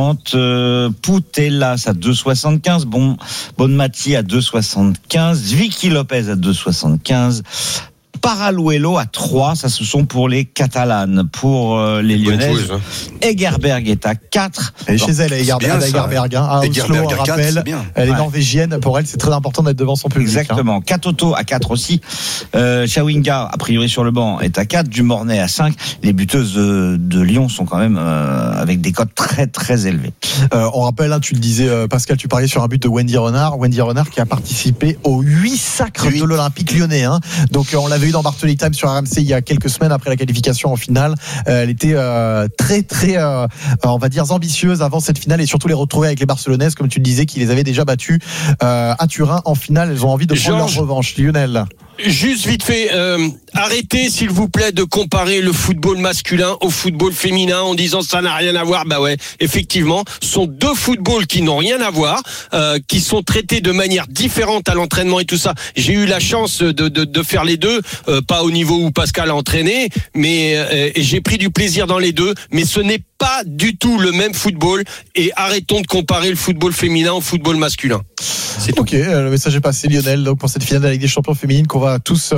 S1: 2,50, Putellas à 2,75, Bonmati à 2,75, Vicky Lopez à 2,75. Paraluelo à 3, ça ce sont pour les Catalanes, pour les Lyonnaises. Egerberg est à 4.
S2: Elle est chez elle, Egerberg. À Oslo, on rappelle. Elle est norvégienne. Pour elle, c'est très important d'être devant son public.
S1: Exactement. Katoto à 4 aussi. Chawinga, a priori sur le banc, est à 4. Dumornay à 5. Les buteuses de Lyon sont quand même avec des cotes très très élevées.
S2: On rappelle, tu le disais, Pascal, tu parlais sur un but de Wendy Renard. Wendy Renard qui a participé aux 8 sacres de l'Olympique lyonnais. Donc on l'avait dans Bartoli Time sur RMC il y a quelques semaines après la qualification en finale. Elle était très très on va dire ambitieuse avant cette finale et surtout les retrouver avec les Barcelonaises, comme tu le disais, qui les avaient déjà battues à Turin en finale. Elles ont envie de prendre leur revanche. Lionel,
S4: juste vite fait, arrêtez s'il vous plaît de comparer le football masculin au football féminin en disant ça n'a rien à voir. Bah ouais, effectivement, ce sont 2 footballs qui n'ont rien à voir, qui sont traités de manière différente à l'entraînement et tout ça. J'ai eu la chance de faire les deux, pas au niveau où Pascal a entraîné, mais j'ai pris du plaisir dans les deux, mais ce n'est pas du tout le même football, et arrêtons de comparer le football féminin au football masculin.
S2: C'est tout. Ok, le message est passé, Lionel, donc pour cette finale de la Ligue des Champions féminines qu'on va tous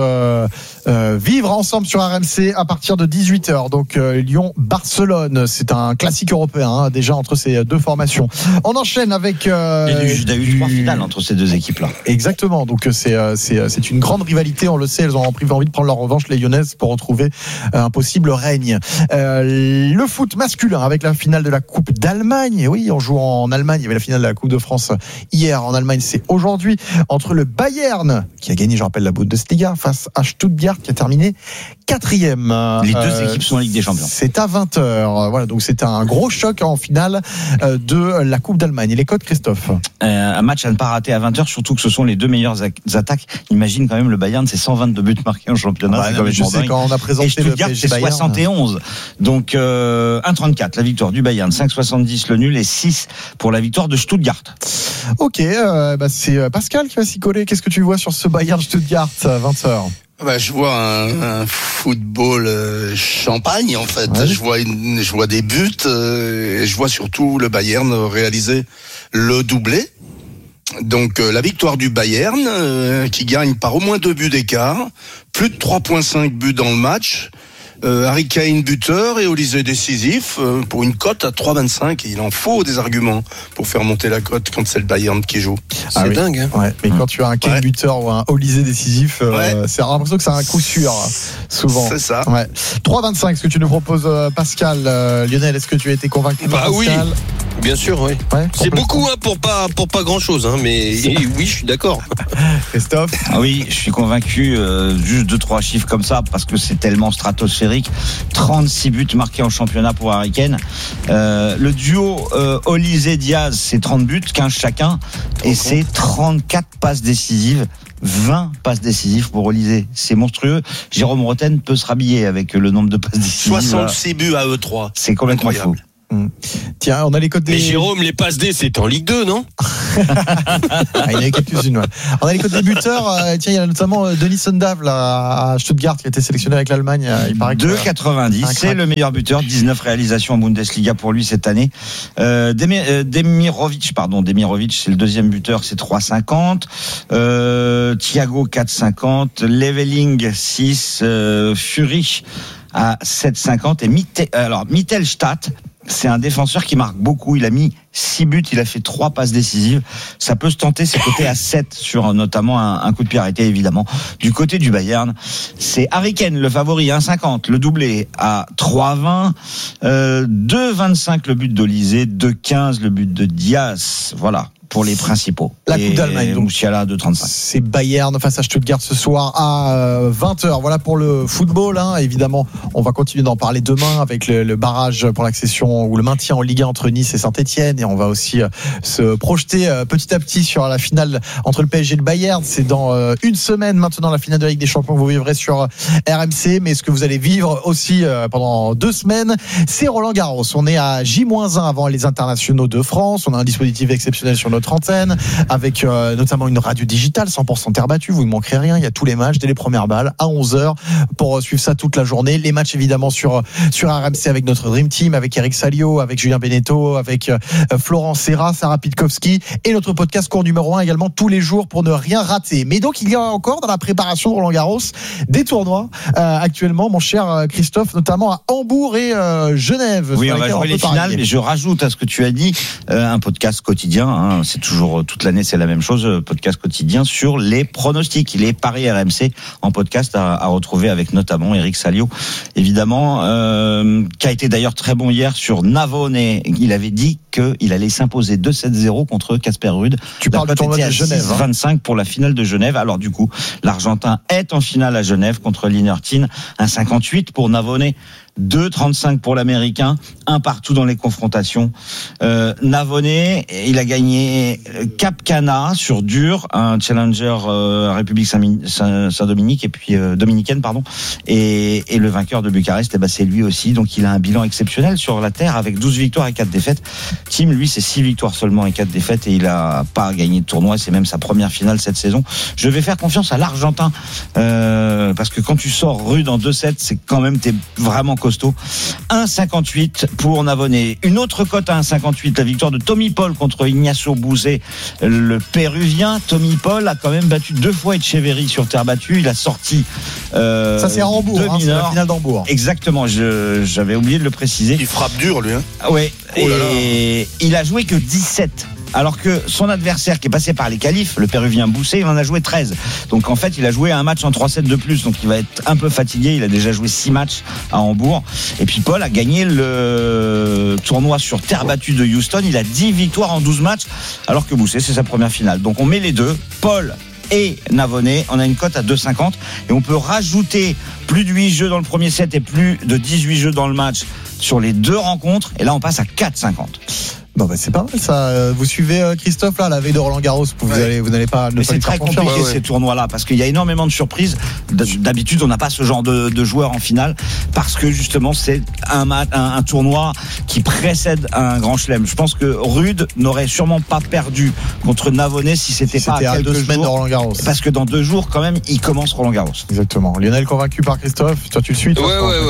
S2: vivre ensemble sur RMC à partir de 18h. Donc Lyon-Barcelone, c'est un classique européen déjà entre ces deux formations. On enchaîne avec...
S1: Il y a eu 3 finales entre ces deux équipes-là.
S2: Exactement, donc c'est une grande rivalité, on le sait, elles ont envie de prendre leur revanche, les Lyonnaises, pour retrouver un possible règne. Le foot masculin avec la finale de la Coupe d'Allemagne. Oui, on joue en Allemagne, il y avait la finale de la Coupe de France hier en Allemagne, c'est aujourd'hui, entre le Bayern, qui a gagné, je rappelle, la Bundesliga, face à Stuttgart, qui a terminé 4e.
S1: Les deux équipes sont en Ligue des Champions.
S2: C'est à 20h. Voilà, donc c'est un gros choc en finale de la Coupe d'Allemagne. Et les codes, Christophe?
S1: Un match à ne pas rater à 20h, surtout que ce sont les deux meilleures attaques. Imagine quand même le Bayern, c'est 122 buts marqués en championnat.
S2: Je sais, quand on a présenté le PSG Bayern,
S1: 71. Donc 1,34 la victoire du Bayern, 5,70 le nul et 6 pour la victoire de Stuttgart.
S2: Ok, c'est Pascal qui va s'y coller. Qu'est-ce que tu vois sur ce Bayern Stuttgart à 20h?
S3: Je vois un football champagne en fait. Ouais. Je vois des buts et je vois surtout le Bayern réaliser le doublé. Donc la victoire du Bayern qui gagne par au moins 2 buts d'écart, plus de 3,5 buts dans le match. Harry Kane buteur et Olise décisif pour une cote à 3,25. Et il en faut des arguments pour faire monter la cote quand c'est le Bayern qui joue.
S2: C'est dingue. Hein. Ouais. Mais quand tu as un Kane buteur ou un Olise décisif, c'est l'impression que c'est un coup sûr souvent.
S3: C'est ça.
S2: Ouais. 3,25. Ce que tu nous proposes, Pascal. Lionel, est-ce que tu as été convaincu par Pascal?
S4: bien sûr, oui. Ouais, c'est beaucoup pour pas grand-chose, mais oui, je suis d'accord.
S2: Christophe?
S1: Oui, je suis convaincu, juste 2-3 chiffres comme ça, parce que c'est tellement stratosphérique. 36 buts marqués en championnat pour Harry Kane. Le duo Olise-Diaz, c'est 30 buts, 15 chacun, et c'est 34 passes décisives. 20 passes décisives pour Olise. C'est monstrueux. Jérôme Rotten peut se rhabiller avec le nombre de passes décisives.
S4: 66 buts à eux3.
S1: C'est complètement fou.
S2: Tiens, on a les codes des...
S4: Mais Jérôme, les passes D, c'est en Ligue 2, non?
S2: Il y en a quelques-unes, ouais. On a les codes des buteurs. Tiens, il y a notamment Denis Sundav là, à Stuttgart qui a été sélectionné avec l'Allemagne. Il paraît
S1: 2,90. C'est le meilleur buteur. 19 réalisations en Bundesliga pour lui cette année. Demirovic, c'est le deuxième buteur, c'est 3,50. Thiago, 4,50. Leveling, 6. Fury à 7,50. Et Mittelstadt, c'est un défenseur qui marque beaucoup. Il a mis 6 buts, il a fait 3 passes décisives. Ça peut se tenter, c'est coté à 7 sur notamment un coup de pied arrêté, évidemment. Du côté du Bayern, c'est Harry Kane, le favori, 1,50. Le doublé à 3,20. 2,25 le but d'Olise, 2,15 le but de Diaz. Voilà. Pour les principaux.
S2: La Coupe d'Allemagne, donc
S1: Musiala 2,35.
S2: C'est Bayern face à Stuttgart ce soir à 20h. Voilà pour le football. Évidemment, on va continuer d'en parler demain avec le barrage pour l'accession ou le maintien en Ligue 1 entre Nice et Saint-Etienne. Et on va aussi se projeter petit à petit sur la finale entre le PSG et le Bayern. C'est dans une semaine maintenant la finale de la Ligue des Champions que vous vivrez sur RMC. Mais ce que vous allez vivre aussi pendant 2 semaines, c'est Roland Garros. On est à J-1 avant les internationaux de France. On a un dispositif exceptionnel sur notre antenne avec notamment une radio digitale 100% terre battue, vous ne manquerez rien, il y a tous les matchs dès les premières balles à 11h pour suivre ça toute la journée, les matchs évidemment sur RMC avec notre Dream Team, avec Eric Salio, avec Julien Beneteau, avec Florent Serra, Sarah Pitkowski et notre podcast cours numéro 1 également tous les jours pour ne rien rater. Mais donc il y a encore dans la préparation de Roland Garros des tournois actuellement, mon cher Christophe, notamment à Hambourg et Genève.
S1: Oui, on va jouer les finales, mais je rajoute à ce que tu as dit un podcast quotidien, c'est toujours toute l'année, c'est la même chose, podcast quotidien sur les pronostics, les paris RMC en podcast à retrouver avec notamment Eric Salio, évidemment, qui a été d'ailleurs très bon hier sur Navone. Il avait dit qu'il allait s'imposer 2-7-0 contre Casper Ruud.
S2: Tu parles de tournoi de Genève.
S1: 25 pour la finale de Genève. Alors du coup, l'Argentin est en finale à Genève contre Linertin. 1,58 pour Navone. 2,35 pour l'Américain, un partout dans les confrontations. Navone, il a gagné Cap Cana sur dur, un challenger République Saint-Dominique et puis dominicaine pardon. Et le vainqueur de Bucarest, c'est lui aussi. Donc il a un bilan exceptionnel sur la terre avec 12 victoires et 4 défaites. Tim, lui, c'est 6 victoires seulement et 4 défaites et il a pas gagné de tournoi. C'est même sa première finale cette saison. Je vais faire confiance à l'Argentin parce que quand tu sors Ruud en 2-7, c'est quand même t'es vraiment costaud. 1,58 pour Navone. Une autre cote à 1,58, la victoire de Tommy Paul contre Ignacio Bouzet, le Péruvien. Tommy Paul a quand même battu 2 fois Etcheverry sur terre battue. Il a sorti
S2: ça c'est à Hambourg, c'est la finale d'Hambourg.
S1: Exactement, j'avais oublié de le préciser.
S3: Il frappe dur lui.
S1: Ouais. Et il a joué que 17. Alors que son adversaire qui est passé par les qualifs, le Péruvien Bouzet, il en a joué 13. Donc en fait, il a joué un match en 3-7 de plus. Donc il va être un peu fatigué. Il a déjà joué 6 matchs à Hambourg. Et puis Paul a gagné le tournoi sur terre battue de Houston. Il a 10 victoires en 12 matchs. Alors que Bouzet, c'est sa première finale. Donc on met les deux. Paul et Navone, on a une cote à 2,50 et on peut rajouter plus de 8 jeux dans le premier set et plus de 18 jeux dans le match sur les 2 rencontres. Et là, on passe à 4,50.
S2: Bon c'est pas mal ça. Vous suivez Christophe là, la veille de Roland Garros. Vous n'allez pas.
S1: Mais c'est très compliqué ces tournois-là parce qu'il y a énormément de surprises. D'habitude, on n'a pas ce genre de joueurs en finale parce que justement c'est un tournoi qui précède un grand chelem. Je pense que Ruud n'aurait sûrement pas perdu contre Navone si c'était pas à
S2: 2 semaines de Roland Garros.
S1: Parce que dans 2 jours quand même, il commence Roland Garros.
S2: Exactement. Lionel convaincu par Christophe. Toi tu le suis.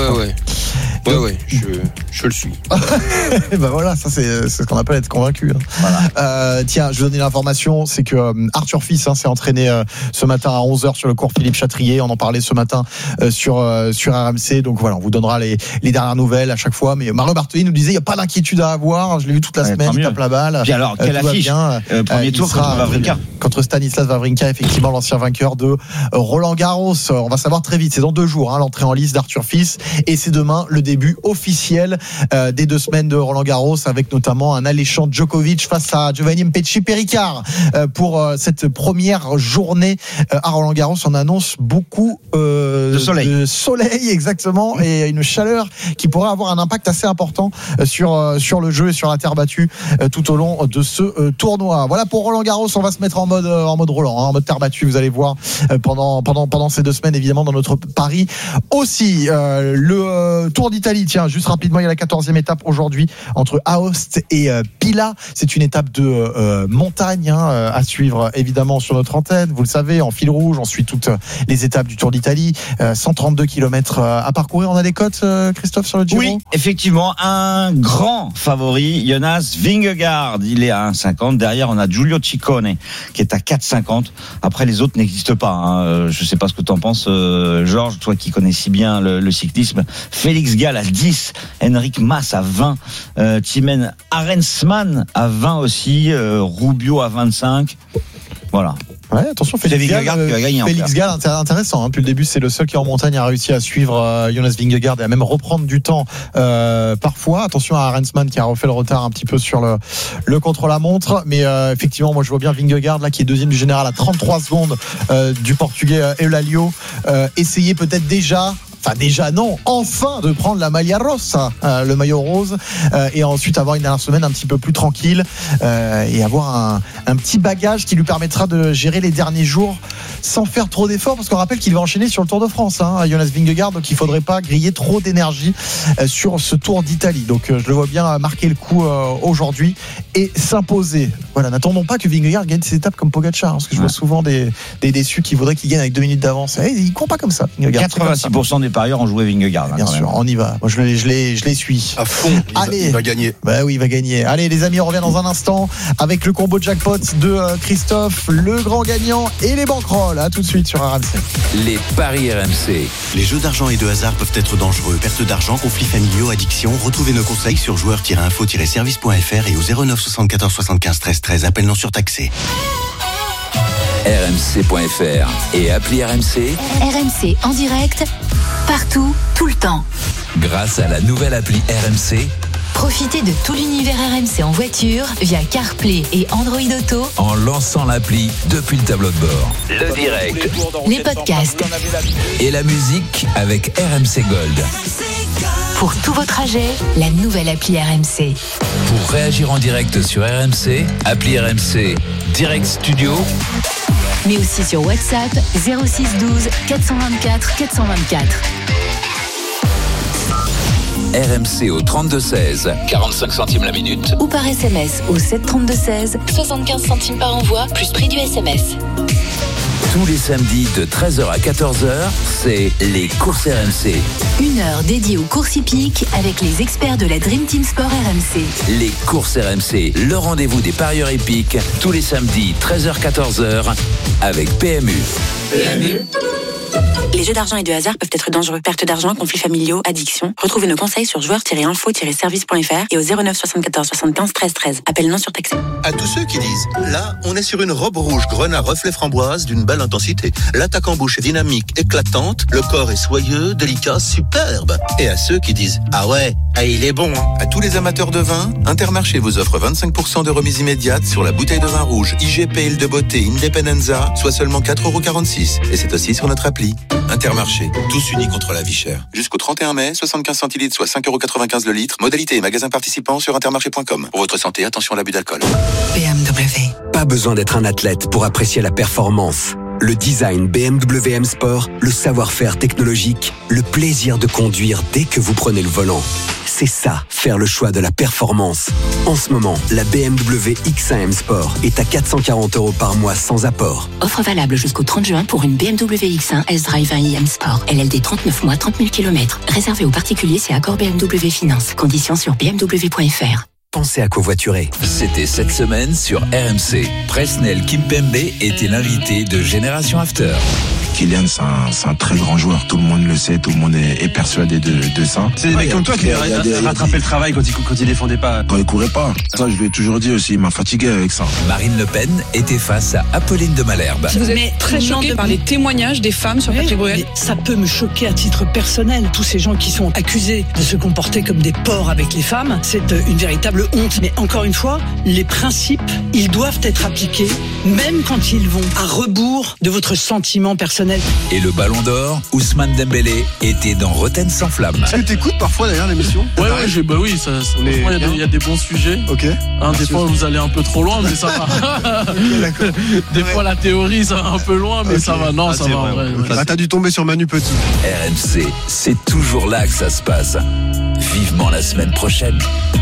S4: Ouais, je le suis.
S2: Voilà, ça c'est ce qu'on appelle être convaincu. Voilà. Tiens, je vais donner l'information, c'est que Arthur Fils s'est entraîné ce matin à 11h sur le cours Philippe Chatrier. On en parlait ce matin sur RMC. Donc voilà, on vous donnera les dernières nouvelles à chaque fois. Mais Mario Bartoli nous disait, il n'y a pas d'inquiétude à avoir. Je l'ai vu toute la semaine, il tape la balle.
S1: Puis alors, quelle affiche premier tour contre Wawrinka.
S2: Contre Stanislas Wawrinka, effectivement, l'ancien vainqueur de Roland Garros. On va savoir très vite, c'est dans 2 jours, l'entrée en lice d'Arthur Fils. Et c'est demain le début officiel des 2 semaines de Roland-Garros, avec notamment un alléchant Djokovic face à Giovanni Mpetshi-Perricard pour cette première journée à Roland-Garros. On annonce beaucoup de soleil exactement, et une chaleur qui pourrait avoir un impact assez important sur le jeu et sur la terre battue tout au long de ce tournoi. Voilà pour Roland-Garros. On va se mettre en mode Roland, en mode terre battue, vous allez voir, pendant ces 2 semaines, évidemment, dans notre pari aussi. Le Tour d'Italie, tiens, juste rapidement, il y a la 14e étape aujourd'hui entre Aoste et Pila. C'est une étape de montagne à suivre évidemment sur notre antenne, vous le savez, en fil rouge. On suit toutes les étapes du Tour d'Italie, 132 km à parcourir. On a les cotes, Christophe, sur le Giro?
S1: Oui, effectivement, un grand favori, Jonas Vingegaard, il est à 1,50. Derrière, on a Giulio Ciccone qui est à 4,50. Après, les autres n'existent pas. Je sais pas ce que tu en penses, Georges, toi qui connais si bien le cyclisme. Félix Gall à 10, Henrik Mas à 20, Timen Arensman à 20 aussi, Rubio à 25. Voilà.
S2: Ouais, attention, Félix Gall, intéressant. Depuis le début, c'est le seul qui en montagne a réussi à suivre Jonas Vingegaard et à même reprendre du temps parfois. Attention à Arensman qui a refait le retard un petit peu sur le contre-la-montre. Mais effectivement, moi je vois bien Vingegaard là qui est deuxième du général à 33 secondes du Portugais Eulálio. Essayer peut-être enfin de prendre la maglia rossa, le maillot rose, et ensuite avoir une dernière semaine un petit peu plus tranquille, et avoir un petit bagage qui lui permettra de gérer les derniers jours sans faire trop d'efforts, parce qu'on rappelle qu'il va enchaîner sur le Tour de France, Jonas Vingegaard, donc il faudrait pas griller trop d'énergie sur ce Tour d'Italie. Donc je le vois bien marquer le coup aujourd'hui et s'imposer. Voilà, n'attendons pas que Vingegaard gagne ses étapes comme Pogacar, parce que je vois souvent des déçus qui voudraient qu'il gagne avec 2 minutes d'avance. Il court pas comme ça, Vingegaard.
S1: 86% des parieurs ont joué Vingegaard.
S2: Bien sûr, on y va. Moi, je les suis.
S3: À fond, il va gagner.
S2: Bah oui, il va gagner. Allez, les amis, on revient dans un instant avec le combo jackpot de Christophe, le grand gagnant, et les banquerolles. À tout de suite sur RMC.
S10: Les paris RMC.
S11: Les jeux d'argent et de hasard peuvent être dangereux. Perte d'argent, conflits familiaux, addiction. Retrouvez nos conseils sur joueurs-info-service.fr et au 09 74 75 13 13. Appel non surtaxé.
S10: RMC.fr et appli RMC.
S5: RMC en direct, partout, tout le temps.
S10: Grâce à la nouvelle appli RMC,
S5: profitez de tout l'univers RMC en voiture via CarPlay et Android Auto
S10: en lançant l'appli depuis le tableau de bord. Le direct,
S5: les podcasts
S10: et la musique avec RMC Gold.
S5: Pour tout vos trajets, la nouvelle appli RMC.
S10: Pour réagir en direct sur RMC, appli RMC Direct Studio.
S5: Mais aussi sur WhatsApp 06 12 424 424.
S10: RMC au 32-16, 45 centimes la minute.
S5: Ou par SMS au 732-16, 75 centimes par envoi, plus prix du SMS.
S10: Tous les samedis de 13h à 14h, c'est les courses RMC.
S5: 1 heure dédiée aux courses hippiques avec les experts de la Dream Team Sport RMC.
S10: Les courses RMC, le rendez-vous des parieurs hippiques, tous les samedis 13h-14h avec PMU.
S8: Les jeux d'argent et de hasard peuvent être dangereux. Perte d'argent, conflits familiaux, addiction. Retrouvez nos conseils sur joueurs-info-service.fr et au 09 74 75 13 13. Appel non surtaxé.
S22: À tous ceux qui disent, là, on est sur une robe rouge grenat reflet framboise d'une belle intensité. L'attaque en bouche est dynamique, éclatante, le corps est soyeux, délicat, superbe. Et à ceux qui disent, ah ouais, il est bon. À tous les amateurs de vin, Intermarché vous offre 25% de remise immédiate sur la bouteille de vin rouge IGP Île de Beauté Independenza, soit seulement 4,46 €. Et c'est aussi sur notre appli. Intermarché, tous unis contre la vie chère. Jusqu'au 31 mai, 75 centilitres, soit 5,95 € le litre. Modalité et magasins participants sur intermarché.com. Pour votre santé, attention à l'abus d'alcool.
S9: BMW. Pas besoin d'être un athlète pour apprécier la performance. Le design BMW M Sport, le savoir-faire technologique, le plaisir de conduire dès que vous prenez le volant. C'est ça, faire le choix de la performance. En ce moment, la BMW X1 M Sport est à 440 € par mois sans apport.
S8: Offre valable jusqu'au 30 juin pour une BMW X1 S-Drive 1i M Sport. LLD 39 mois, 30 000 km. Réservé aux particuliers, c'est accord BMW Finance. Conditions sur bmw.fr.
S9: Pensez à covoiturer.
S10: C'était cette semaine sur RMC. Presnel Kimpembe était l'invité de Génération After.
S15: Kylian, c'est un très grand joueur. Tout le monde le sait, tout le monde est persuadé de ça.
S6: C'est des mecs comme toi qui rattrapaient le travail quand il défendait pas.
S15: Quand il courait pas. Ça, je lui ai toujours dit aussi, il m'a fatigué avec ça.
S10: Marine Le Pen était face à Apolline de Malherbe.
S14: Vous êtes très choquée par les témoignages des femmes sur Patrick Bruel.
S23: Ça peut me choquer à titre personnel. Tous ces gens qui sont accusés de se comporter comme des porcs avec les femmes, c'est une véritable honte. Mais encore une fois, les principes, ils doivent être appliqués, même quand ils vont à rebours de votre sentiment personnel.
S10: Et le Ballon d'Or, Ousmane Dembélé était dans Rotten sans flamme.
S6: Est-ce que t'écoutes parfois d'ailleurs l'émission?
S24: Ouais, il y a des bons sujets.
S6: Ok.
S24: Des fois vous allez un peu trop loin, mais ça va.
S6: D'accord.
S24: Des fois la théorie ça va un peu loin, mais ça va. Non, ça va en vrai.
S6: T'as dû tomber sur Manu Petit.
S10: RMC, c'est toujours là que ça se passe. Vivement la semaine prochaine.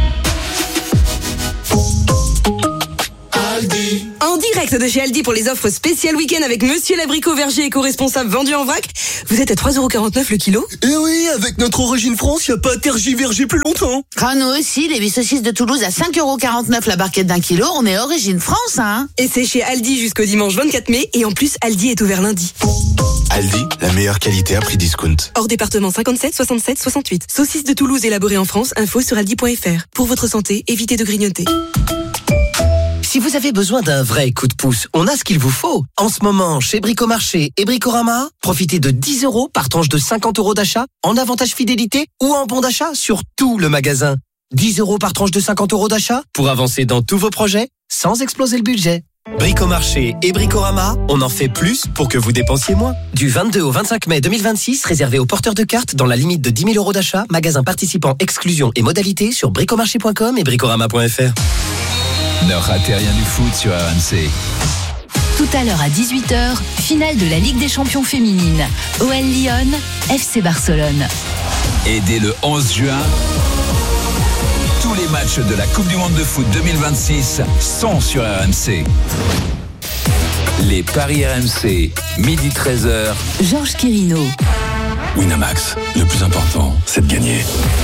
S13: En direct de chez Aldi pour les offres spéciales week-end avec Monsieur l'abricot verger éco-responsable vendu en vrac. Vous êtes à 3,49€ le kilo.
S22: Eh oui, avec notre origine France, y a pas à tergiverger plus longtemps.
S25: Nous aussi, les 8 saucisses de Toulouse à 5,49€ la barquette d'1 kilo. On est origine France, hein.
S13: Et c'est chez Aldi jusqu'au dimanche 24 mai. Et en plus, Aldi est ouvert lundi.
S15: Aldi, la meilleure qualité à prix discount.
S13: Hors département 57, 67, 68. Saucisses de Toulouse élaborées en France. Info sur aldi.fr. Pour votre santé, évitez de grignoter.
S20: Si vous avez besoin d'un vrai coup de pouce, on a ce qu'il vous faut. En ce moment, chez Bricomarché et Bricorama, profitez de 10€ par tranche de 50€ d'achat, en avantage fidélité ou en bon d'achat sur tout le magasin. 10€ par tranche de 50€ d'achat pour avancer dans tous vos projets sans exploser le budget. Bricomarché et Bricorama, on en fait plus pour que vous dépensiez moins. Du 22 au 25 mai 2026, réservé aux porteurs de cartes dans la limite de 10 000€ d'achat, magasin participant, exclusion et modalités sur bricomarché.com et bricorama.fr.
S10: Ne ratez rien du foot sur RMC.
S5: Tout à l'heure à 18h, finale de la Ligue des Champions féminine. OL Lyon, FC Barcelone.
S10: Et dès le 11 juin, tous les matchs de la Coupe du Monde de foot 2026 sont sur RMC. Les paris RMC, midi 13h.
S5: Georges Quirino.
S16: Winamax, le plus important, c'est de gagner.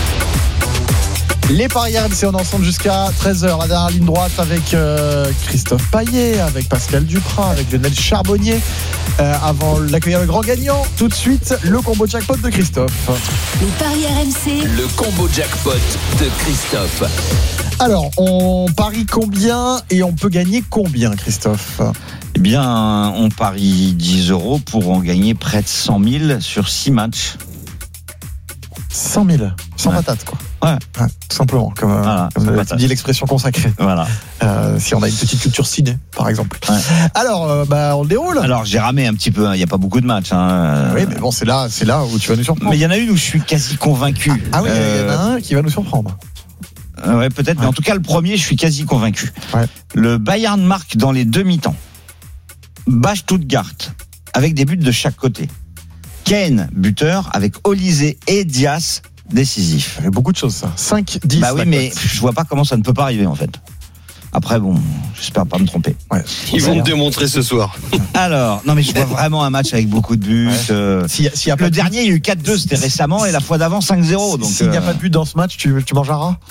S2: Les paris RMC, on est ensemble jusqu'à 13h. La dernière ligne droite avec Christophe Payet, avec Pascal Duprat, avec Lionel Charbonnier. Avant d'accueillir le grand gagnant, tout de suite, le combo jackpot de Christophe.
S5: Les paris RMC.
S10: Le combo jackpot de Christophe.
S2: Alors, on parie combien et on peut gagner combien, Christophe ?
S1: Eh bien, on parie 10€ pour en gagner près de 100 000 sur 6 matchs.
S2: 100 000, sans patate, quoi.
S1: Ouais,
S2: tout simplement, comme tu dis l'expression consacrée.
S1: Voilà.
S2: Si on a une petite culture ciné, par exemple.
S1: Ouais.
S2: Alors, on le déroule.
S1: Alors, j'ai ramé un petit peu. Il n'y a pas beaucoup de matchs.
S2: Oui, mais bon, c'est là où tu vas nous surprendre.
S1: Mais il y en a une où je suis quasi convaincu.
S2: Ah oui, il y en a un qui va nous surprendre.
S1: Ouais, peut-être. Mais en tout cas, le premier, je suis quasi convaincu.
S2: Ouais.
S1: Le Bayern marque dans les demi-temps. Bas Stuttgart, avec des buts de chaque côté. Kane, buteur, avec Olysée et Dias, décisif.
S2: Il y a beaucoup de choses, ça. 5-10.
S1: Bah oui, mais je vois pas comment ça ne peut pas arriver, en fait. Après, bon, j'espère pas me tromper.
S2: Ouais.
S4: Ils vont me démontrer ce soir.
S1: Alors, non, mais je vois vraiment un match avec beaucoup de buts.
S2: Ouais.
S1: Le dernier, il y a eu 4-2, c'était récemment, et la fois d'avant, 5-0. Donc,
S2: s'il n'y a pas de but dans ce match, tu manges un rat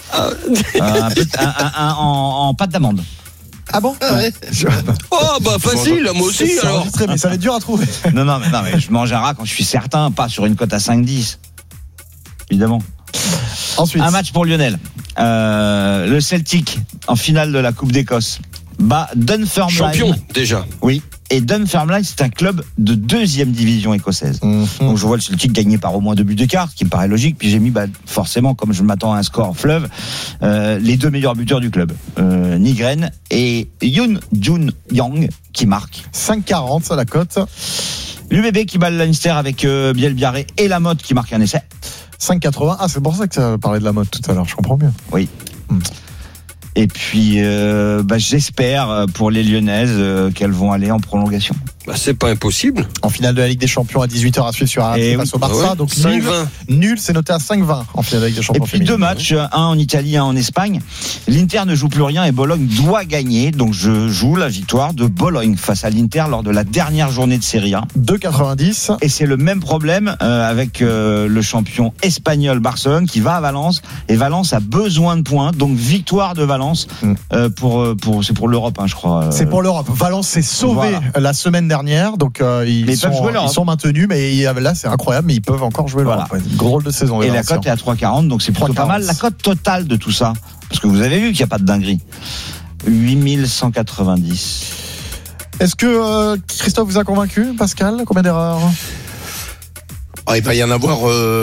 S1: en pâte d'amande.
S2: Ah bon?
S4: Ouais. Oh bah facile, moi aussi alors.
S2: Mais ça va être dur à trouver.
S1: Non, mais je mange un rat quand je suis certain, pas sur une cote à 5-10. Évidemment.
S2: Ensuite.
S1: Un match pour Lionel. Le Celtic en finale de la Coupe d'Écosse. Dunfermline.
S4: Champion déjà.
S1: Oui. Et Dunfermline, c'est un club de 2e division écossaise. Donc je vois le Celtic gagner par au moins 2 buts d'écart, ce qui me paraît logique. Puis j'ai mis forcément, comme je m'attends à un score fleuve, les 2 meilleurs buteurs du club, Nygren et Yoon Jun Yang, qui marquent.
S2: 5,40 ça la cote.
S1: L'UBB qui bat le Leinster avec Biel Biarré et Lamotte qui marque un essai.
S2: 5,80. Ah, c'est pour ça que tu as parlé de Lamotte tout à l'heure, je comprends mieux.
S1: Oui. Et puis, j'espère pour les Lyonnaises qu'elles vont aller en prolongation.
S4: C'est pas impossible.
S2: En finale de la Ligue des Champions à 18h à suivre sur RMC face au Barça.
S4: Ouais,
S2: donc
S4: 5-20.
S2: Nul, c'est noté à 5-20 en finale de la Ligue des Champions.
S1: Et puis 2 matchs, un en Italie, un en Espagne. L'Inter ne joue plus rien et Bologne doit gagner. Donc je joue la victoire de Bologne face à l'Inter lors de la dernière journée de Serie A.
S2: 2,90.
S1: Et c'est le même problème avec le champion espagnol Barcelone qui va à Valence. Et Valence a besoin de points. Donc victoire de Valence Valence c'est pour l'Europe, je crois.
S2: C'est pour l'Europe. Valence s'est sauvé la semaine dernière, donc ils sont maintenus, mais là c'est incroyable, mais ils peuvent encore jouer l'Europe. Gros rôle de saison.
S1: Et la cote est à 3,40, donc c'est plutôt pas mal. La cote totale de tout ça, parce que vous avez vu qu'il n'y a pas de dinguerie. 8190.
S2: Est-ce que Christophe vous a convaincu, Pascal? Combien d'erreurs?
S3: Il va y en avoir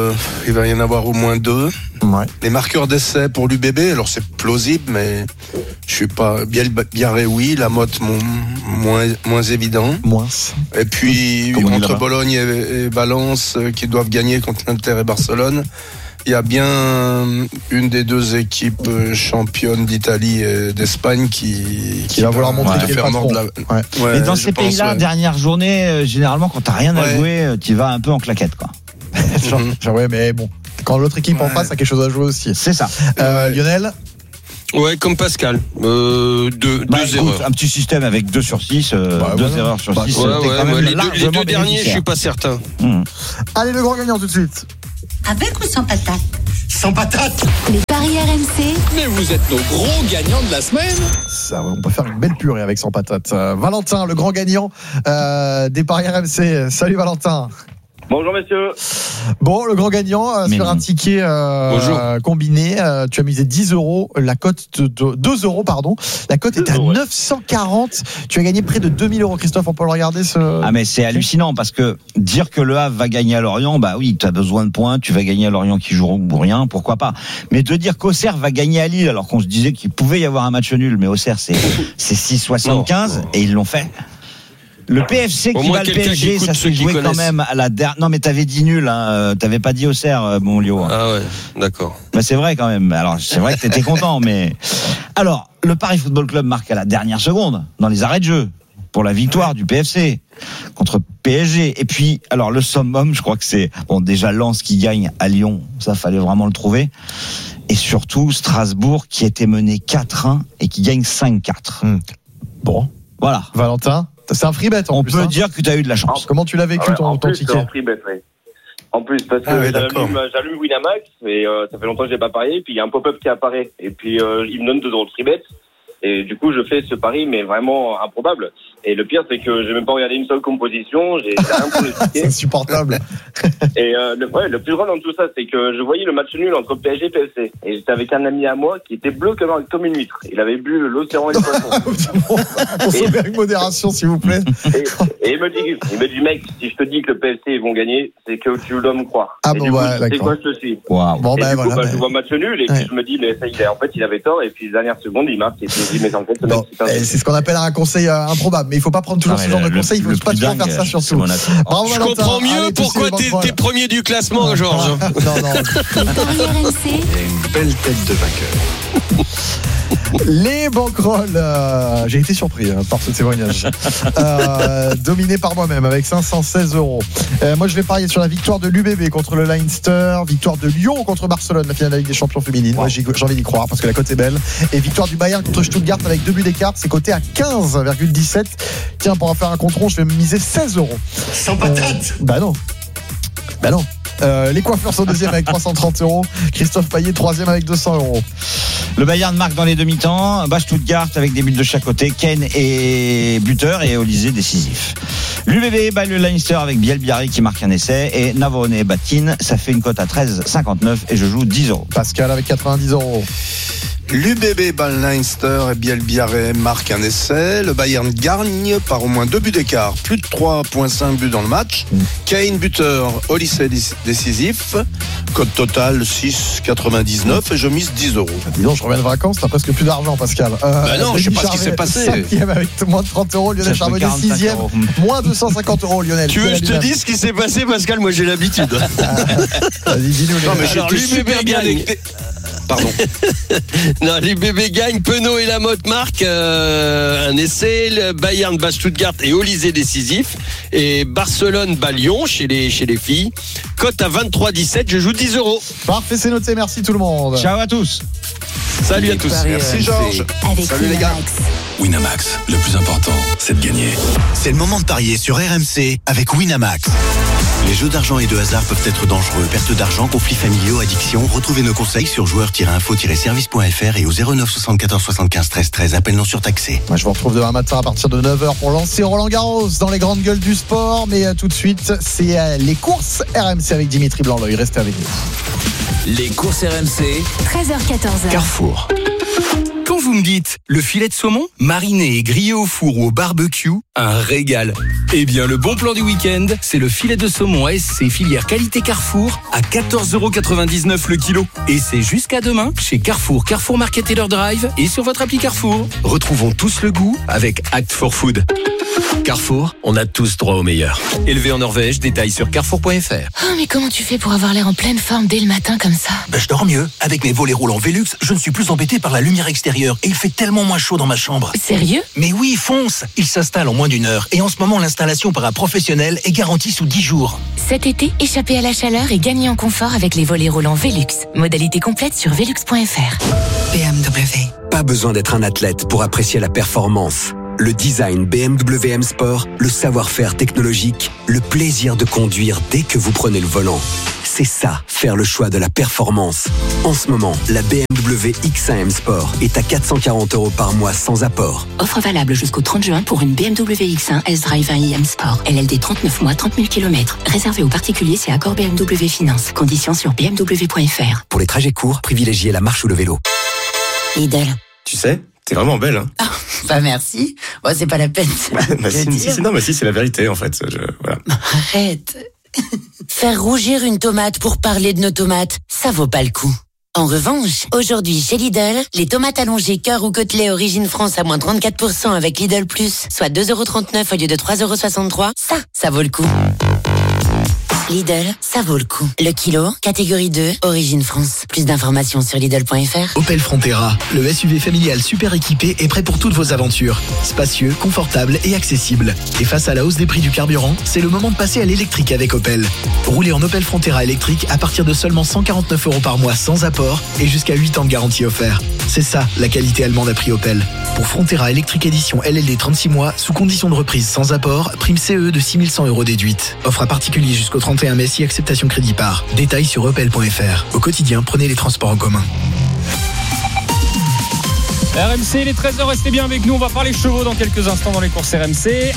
S3: au moins 2.
S2: Ouais.
S3: Les marqueurs d'essai pour l'UBB, alors c'est plausible, mais je suis pas Biarré, oui, la Motte moins évident.
S2: Moins.
S3: Et puis entre Bologne et Valence qui doivent gagner contre l'Inter et Barcelone, il y a bien une des deux équipes championnes d'Italie et d'Espagne qui
S2: va vouloir montrer
S3: qu'il est patron.
S1: Mais dans ces pays-là, dernière journée, généralement, quand t'as rien à jouer, tu vas un peu en claquette, quoi.
S2: Ouais, mais bon, quand l'autre équipe en face a quelque chose à jouer aussi.
S1: C'est ça.
S2: Lionel?
S4: Ouais, comme Pascal. Deux erreurs.
S1: Un petit système avec 2 sur 6, 2 erreurs sur 6.
S4: Les deux derniers, je suis pas certain.
S2: Allez, le grand gagnant tout de suite.
S7: Avec ou sans patate?
S22: Sans patate.
S5: Les paris RMC.
S12: Mais vous êtes nos gros gagnants de la semaine.
S2: Ça, on peut faire une belle purée avec sans patate. Valentin, le grand gagnant des paris RMC. Salut Valentin.
S17: Bonjour messieurs.
S2: Bon, le grand gagnant sur un ticket combiné, tu as misé 10 €, la cote de 2 €, pardon. La cote était à 940. Tu as gagné près de 2000 €. Christophe, on peut le regarder
S1: mais c'est hallucinant parce que dire que le Havre va gagner à Lorient, bah oui, tu as besoin de points, tu vas gagner à Lorient qui joue ou rien, pourquoi pas. Mais de dire qu'Auxerre va gagner à Lille alors qu'on se disait qu'il pouvait y avoir un match nul, mais Auxerre c'est 6,75 et ils l'ont fait. Le PFC qui bat le PSG, ça s'est joué quand même à la dernière. Non, mais t'avais dit nul, t'avais pas dit Auxerre, mon Lio.
S4: Ah ouais, d'accord.
S1: Bah c'est vrai quand même. Alors c'est vrai que t'étais content, mais alors le Paris Football Club marque à la dernière seconde dans les arrêts de jeu pour la victoire du PFC contre PSG. Et puis alors le summum, je crois que c'est déjà Lens qui gagne à Lyon. Ça fallait vraiment le trouver. Et surtout Strasbourg qui était mené 4-1 et qui gagne 5-4.
S2: Bon,
S1: voilà.
S2: Valentin. C'est un free bet
S1: on peut dire que tu as eu de la chance.
S2: Comment tu l'as vécu ton ticket?
S17: En free bet, oui. En plus, parce que j'allume Winamax, et ça fait longtemps que je n'ai pas parié, et puis il y a un pop-up qui apparaît, et puis il me donne 2 € de free bet, et du coup je fais ce pari, mais vraiment improbable. Et le pire, c'est que j'ai même pas regardé une seule composition, j'ai rien pour le ticket.
S2: C'est insupportable.
S17: Et le plus drôle dans tout ça, c'est que je voyais le match nul entre PSG et PSC, et j'étais avec un ami à moi qui était bleu comme une huître. Il avait bu l'océan et le poisson.
S2: On se met avec modération, s'il vous plaît.
S17: Et il me dit, mec, si je te dis que le PSC ils vont gagner, c'est que tu dois me croire.
S2: Ah bon,
S17: c'est quoi je te suis.
S1: Wow.
S2: Bon,
S17: et du coup, je vois match nul, et puis je me dis, mais ça y est, en fait, il avait tort, et puis dernière seconde, il marque, et puis je me dis, mais en fait,
S2: c'est ce qu'on appelle un conseil improbable. Mais il faut pas prendre toujours ce genre de conseils, il faut pas toujours faire ça surtout.
S4: Bravo, je comprends mieux pourquoi t'es premier du classement, Georges.
S5: Les paris RMC.
S15: Il y a une belle tête de vainqueur.
S2: Les banquerolles, j'ai été surpris par ce témoignage. Dominé par moi-même avec 516 €. Moi, je vais parier sur la victoire de l'UBB contre le Leinster, victoire de Lyon contre Barcelone, la finale de la Ligue des Champions féminines. Moi, j'ai envie d'y croire parce que la cote est belle. Et victoire du Bayern contre Stuttgart avec 2 buts d'écart, c'est coté à 15,17. Tiens, pour en faire un contron, je vais me miser 16 €.
S22: Sans patate.
S2: Bah non. Les coiffeurs sont deuxième avec 330 €. Christophe Payet troisième avec 200 €.
S1: Le Bayern marque dans les demi-temps. Stuttgart avec des buts de chaque côté. Kane est buteur et Olysée décisif. L'UBB bat le Leinster avec Bielbiaré qui marque un essai et Navone et Batkin. Ça fait une cote à 13,59 et je joue 10 €.
S2: Pascal avec 90 €.
S3: L'UBB bat le Leinster et Bielbiaré marque un essai. Le Bayern gagne par au moins 2 buts d'écart. Plus de 3,5 buts dans le match. Kane buteur, Olysée décisif. Cote totale 6,99 et je mise 10 €.
S2: Dis donc, je reviens de vacances, t'as presque plus d'argent, Pascal.
S3: Non, je sais pas ce qui s'est passé.
S2: 5e avec moins de 30 €. Lionel Charbonnier 6e, moins 250 €. Lionel.
S4: Tu veux que je te dise ce qui s'est passé, Pascal? Moi, j'ai l'habitude.
S2: Vas-y, dis-nous.
S4: Non, mais j'étais super bien.
S3: Pardon.
S4: Non, les bébés gagnent. Penaud et Lamotte marquent un essai. Le Bayern bat Stuttgart et Olysée décisif. Et Barcelone bat Lyon chez les filles. Cote à 23,17. Je joue 10 €.
S2: Parfait, c'est noté. Merci tout le monde.
S1: Ciao à tous.
S4: Salut à tous.
S3: Merci Georges.
S5: Salut
S3: les gars.
S10: Winamax, le plus important, c'est de gagner.
S11: C'est le moment de parier sur RMC avec Winamax. Les jeux d'argent et de hasard peuvent être dangereux. Perte d'argent, conflits familiaux, addiction. Retrouvez nos conseils sur joueurs-info-service.fr et au 09 74 75 13 13. Appel non surtaxé.
S2: Moi, je vous retrouve demain matin à partir de 9h pour lancer Roland-Garros dans les grandes gueules du sport. Mais tout de suite, c'est les courses RMC avec Dimitri Blanc-L'Oeil. Restez avec nous.
S10: Les courses RMC,
S5: 13h-14h.
S16: Carrefour. Quand vous me dites le filet de saumon, mariné et grillé au four ou au barbecue, un régal. Eh bien, le bon plan du week-end, c'est le filet de saumon ASC filière qualité Carrefour à 14,99€ le kilo. Et c'est jusqu'à demain chez Carrefour, Carrefour Market Taylor Drive et sur votre appli Carrefour. Retrouvons tous le goût avec Act for Food. Carrefour, on a tous droit au meilleur. Élevé en Norvège, détails sur carrefour.fr.
S25: Oh, mais comment tu fais pour avoir l'air en pleine forme dès le matin comme ça?
S16: Je dors mieux. Avec mes volets roulants Velux, je ne suis plus embêté par la lumière extérieure et il fait tellement moins chaud dans ma chambre.
S25: Sérieux?
S16: Mais oui, fonce. Il s'installe en moins d'1 heure et en ce moment, l'installation par un professionnel est garantie sous 10 jours.
S25: Cet été, échappez à la chaleur et gagnez en confort avec les volets roulants Velux. Modalité complète sur velux.fr.
S8: BMW. Pas besoin d'être un athlète pour apprécier la performance. Le design BMW M Sport, le savoir-faire technologique, le plaisir de conduire dès que vous prenez le volant. C'est ça, faire le choix de la performance. En ce moment, la BMW X1 M Sport est à 440€ par mois sans apport.
S25: Offre valable jusqu'au 30 juin pour une BMW X1 S-Drive 1i M Sport. LLD 39 mois, 30 000 km. Réservé aux particuliers, c'est accord BMW Finance. Conditions sur bmw.fr.
S8: Pour les trajets courts, privilégiez la marche ou le vélo.
S25: Lidl.
S9: Tu sais, t'es vraiment belle, hein.
S25: Ah, bah merci. Bon, c'est pas la peine.
S9: Si, c'est la vérité, en fait. Voilà.
S25: Arrête. Faire rougir une tomate pour parler de nos tomates, ça vaut pas le coup. En revanche, aujourd'hui chez Lidl, les tomates allongées cœur ou côtelées origine France à moins 34% avec Lidl Plus, soit 2,39€ au lieu de 3,63€, ça vaut le coup. Lidl, ça vaut le coup. Le kilo, catégorie 2, origine France. Plus d'informations sur Lidl.fr.
S18: Opel Frontera, le SUV familial super équipé est prêt pour toutes vos aventures. Spacieux, confortable et accessible. Et face à la hausse des prix du carburant, c'est le moment de passer à l'électrique avec Opel. Roulez en Opel Frontera électrique à partir de seulement 149€ par mois sans apport et jusqu'à 8 ans de garantie offert. C'est ça, la qualité allemande à prix Opel. Pour Frontera électrique édition LLD 36 mois, sous condition de reprise sans apport, prime CE de 6100€ déduite. Offre à particulier jusqu'au 31 mai si acceptation crédit par. Détails sur opel.fr. Au quotidien, prenez les transports en commun.
S19: RMC, les 13h, restez bien avec nous. On va parler chevaux dans quelques instants dans les courses RMC.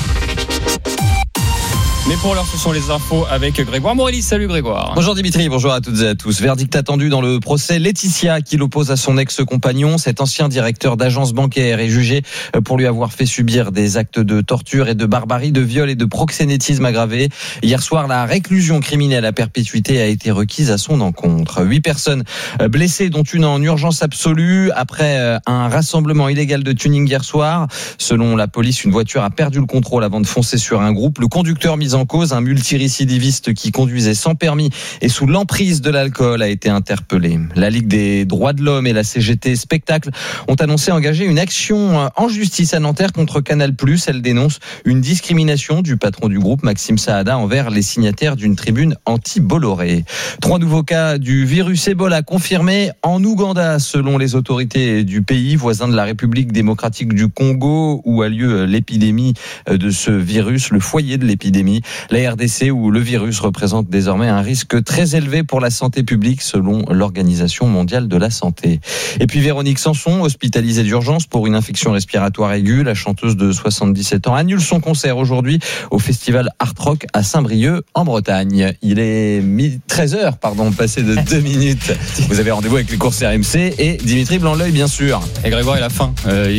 S19: Mais pour l'heure, ce sont les infos avec Grégoire Morelli. Salut Grégoire.
S21: Bonjour Dimitri, bonjour à toutes et à tous. Verdict attendu dans le procès Laetitia qui l'oppose à son ex-compagnon. Cet ancien directeur d'agence bancaire est jugé pour lui avoir fait subir des actes de torture et de barbarie, de viol et de proxénétisme aggravé. Hier soir, la réclusion criminelle à perpétuité a été requise à son encontre. 8 personnes blessées, dont une en urgence absolue après un rassemblement illégal de tuning hier soir. Selon la police, une voiture a perdu le contrôle avant de foncer sur un groupe. Le conducteur mis en cause, un multirécidiviste qui conduisait sans permis et sous l'emprise de l'alcool, a été interpellé. La Ligue des droits de l'homme et la CGT Spectacle ont annoncé engager une action en justice à Nanterre contre Canal+. Elle dénonce une discrimination du patron du groupe, Maxime Saada, envers les signataires d'une tribune anti-Bolloré. 3 nouveaux cas du virus Ebola confirmés en Ouganda, selon les autorités du pays, voisin de la République démocratique du Congo, où a lieu l'épidémie de ce virus, le foyer de l'épidémie. La RDC, où le virus représente désormais un risque très élevé pour la santé publique, selon l'Organisation mondiale de la santé. Et puis Véronique Sanson, hospitalisée d'urgence pour une infection respiratoire aiguë. La chanteuse de 77 ans annule son concert aujourd'hui au festival Art Rock à Saint-Brieuc, en Bretagne. Il est 13h, passé de 2 minutes. Vous avez rendez-vous avec les courses RMC et Dimitri Blanc-L'Oeil, bien sûr.
S19: Et Grégoire, il a faim.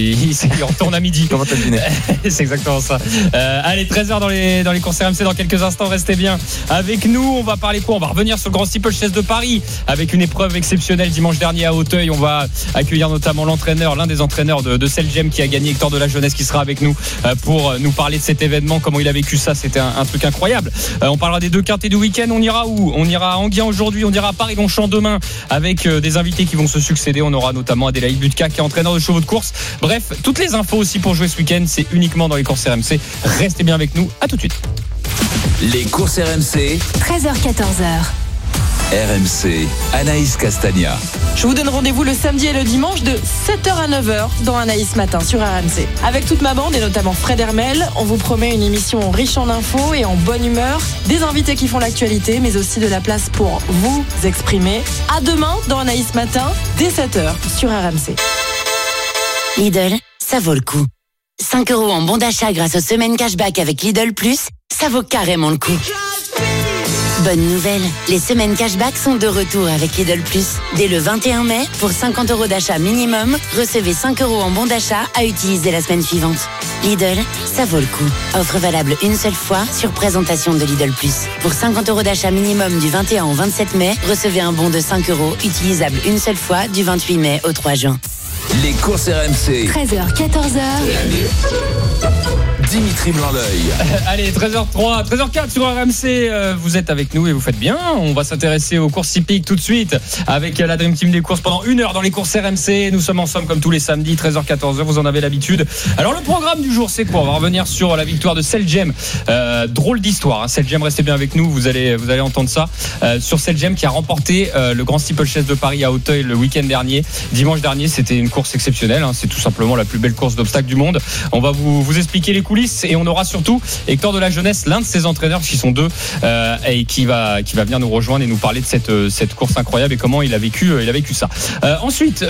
S19: Il retourne à midi.
S21: Comment t'as deviné?
S19: C'est exactement ça. Allez, 13h dans les courses RMC. Dans quelques instants, restez bien avec nous. On va parler quoi? On va revenir sur le Grand Steeplechase de Paris avec une épreuve exceptionnelle dimanche dernier à Auteuil. On va accueillir notamment l'un des entraîneurs de Celgem qui a gagné, Hector de la Jeunesse, qui sera avec nous pour nous parler de cet événement, comment il a vécu ça. C'était un truc incroyable. On parlera des 2 quintés du week-end. On ira où? On ira à Enghien aujourd'hui, on ira à Paris-Longchamp demain avec des invités qui vont se succéder. On aura notamment Adélaïde Butka qui est entraîneur de chevaux de course. Bref, toutes les infos aussi pour jouer ce week-end, c'est uniquement dans les courses RMC. Restez bien avec nous. À tout de suite.
S10: Les courses RMC,
S5: 13h-14h.
S10: RMC, Anaïs Castagna.
S6: Je vous donne rendez-vous le samedi et le dimanche de 7h à 9h dans Anaïs Matin sur RMC. Avec toute ma bande et notamment Fred Hermel, on vous promet une émission riche en infos et en bonne humeur, des invités qui font l'actualité, mais aussi de la place pour vous exprimer. À demain dans Anaïs Matin, dès 7h sur RMC.
S25: Lidl, ça vaut le coup. 5 € en bon d'achat grâce aux semaines cashback avec Lidl Plus, ça vaut carrément le coup. Bonne nouvelle, les semaines cashback sont de retour avec Lidl Plus. Dès le 21 mai, pour 50 € d'achat minimum, recevez 5 € en bon d'achat à utiliser la semaine suivante. Lidl, ça vaut le coup. Offre valable une seule fois sur présentation de Lidl Plus. Pour 50 € d'achat minimum du 21 au 27 mai, recevez un bon de 5 € utilisable une seule fois du 28 mai au 3 juin.
S10: Les courses RMC.
S5: 13h, 14h.
S10: Dimitri Blanc-L'Oeil.
S19: Allez, 13h03, 13h04 sur RMC. Vous êtes avec nous et vous faites bien. On va s'intéresser aux courses hippiques tout de suite avec la Dream Team des courses pendant 1 heure dans les courses RMC. Nous sommes ensemble comme tous les samedis, 13h, 14h. Vous en avez l'habitude. Alors, le programme du jour, c'est quoi? On va revenir sur la victoire de Celgem. Drôle d'histoire. Hein. Celgem, restez bien avec nous. Vous allez entendre ça. Sur Celgem qui a remporté le Grand Steeplechase de Paris à Auteuil le week-end dernier. Dimanche dernier, c'était une course exceptionnelle. Hein. C'est tout simplement la plus belle course d'obstacles du monde. On va vous expliquer les coulisses et on aura surtout Hector de la Jeunesse, l'un de ses entraîneurs, qui sont deux, et qui va venir nous rejoindre et nous parler de cette course incroyable et comment il a vécu ça. Ensuite,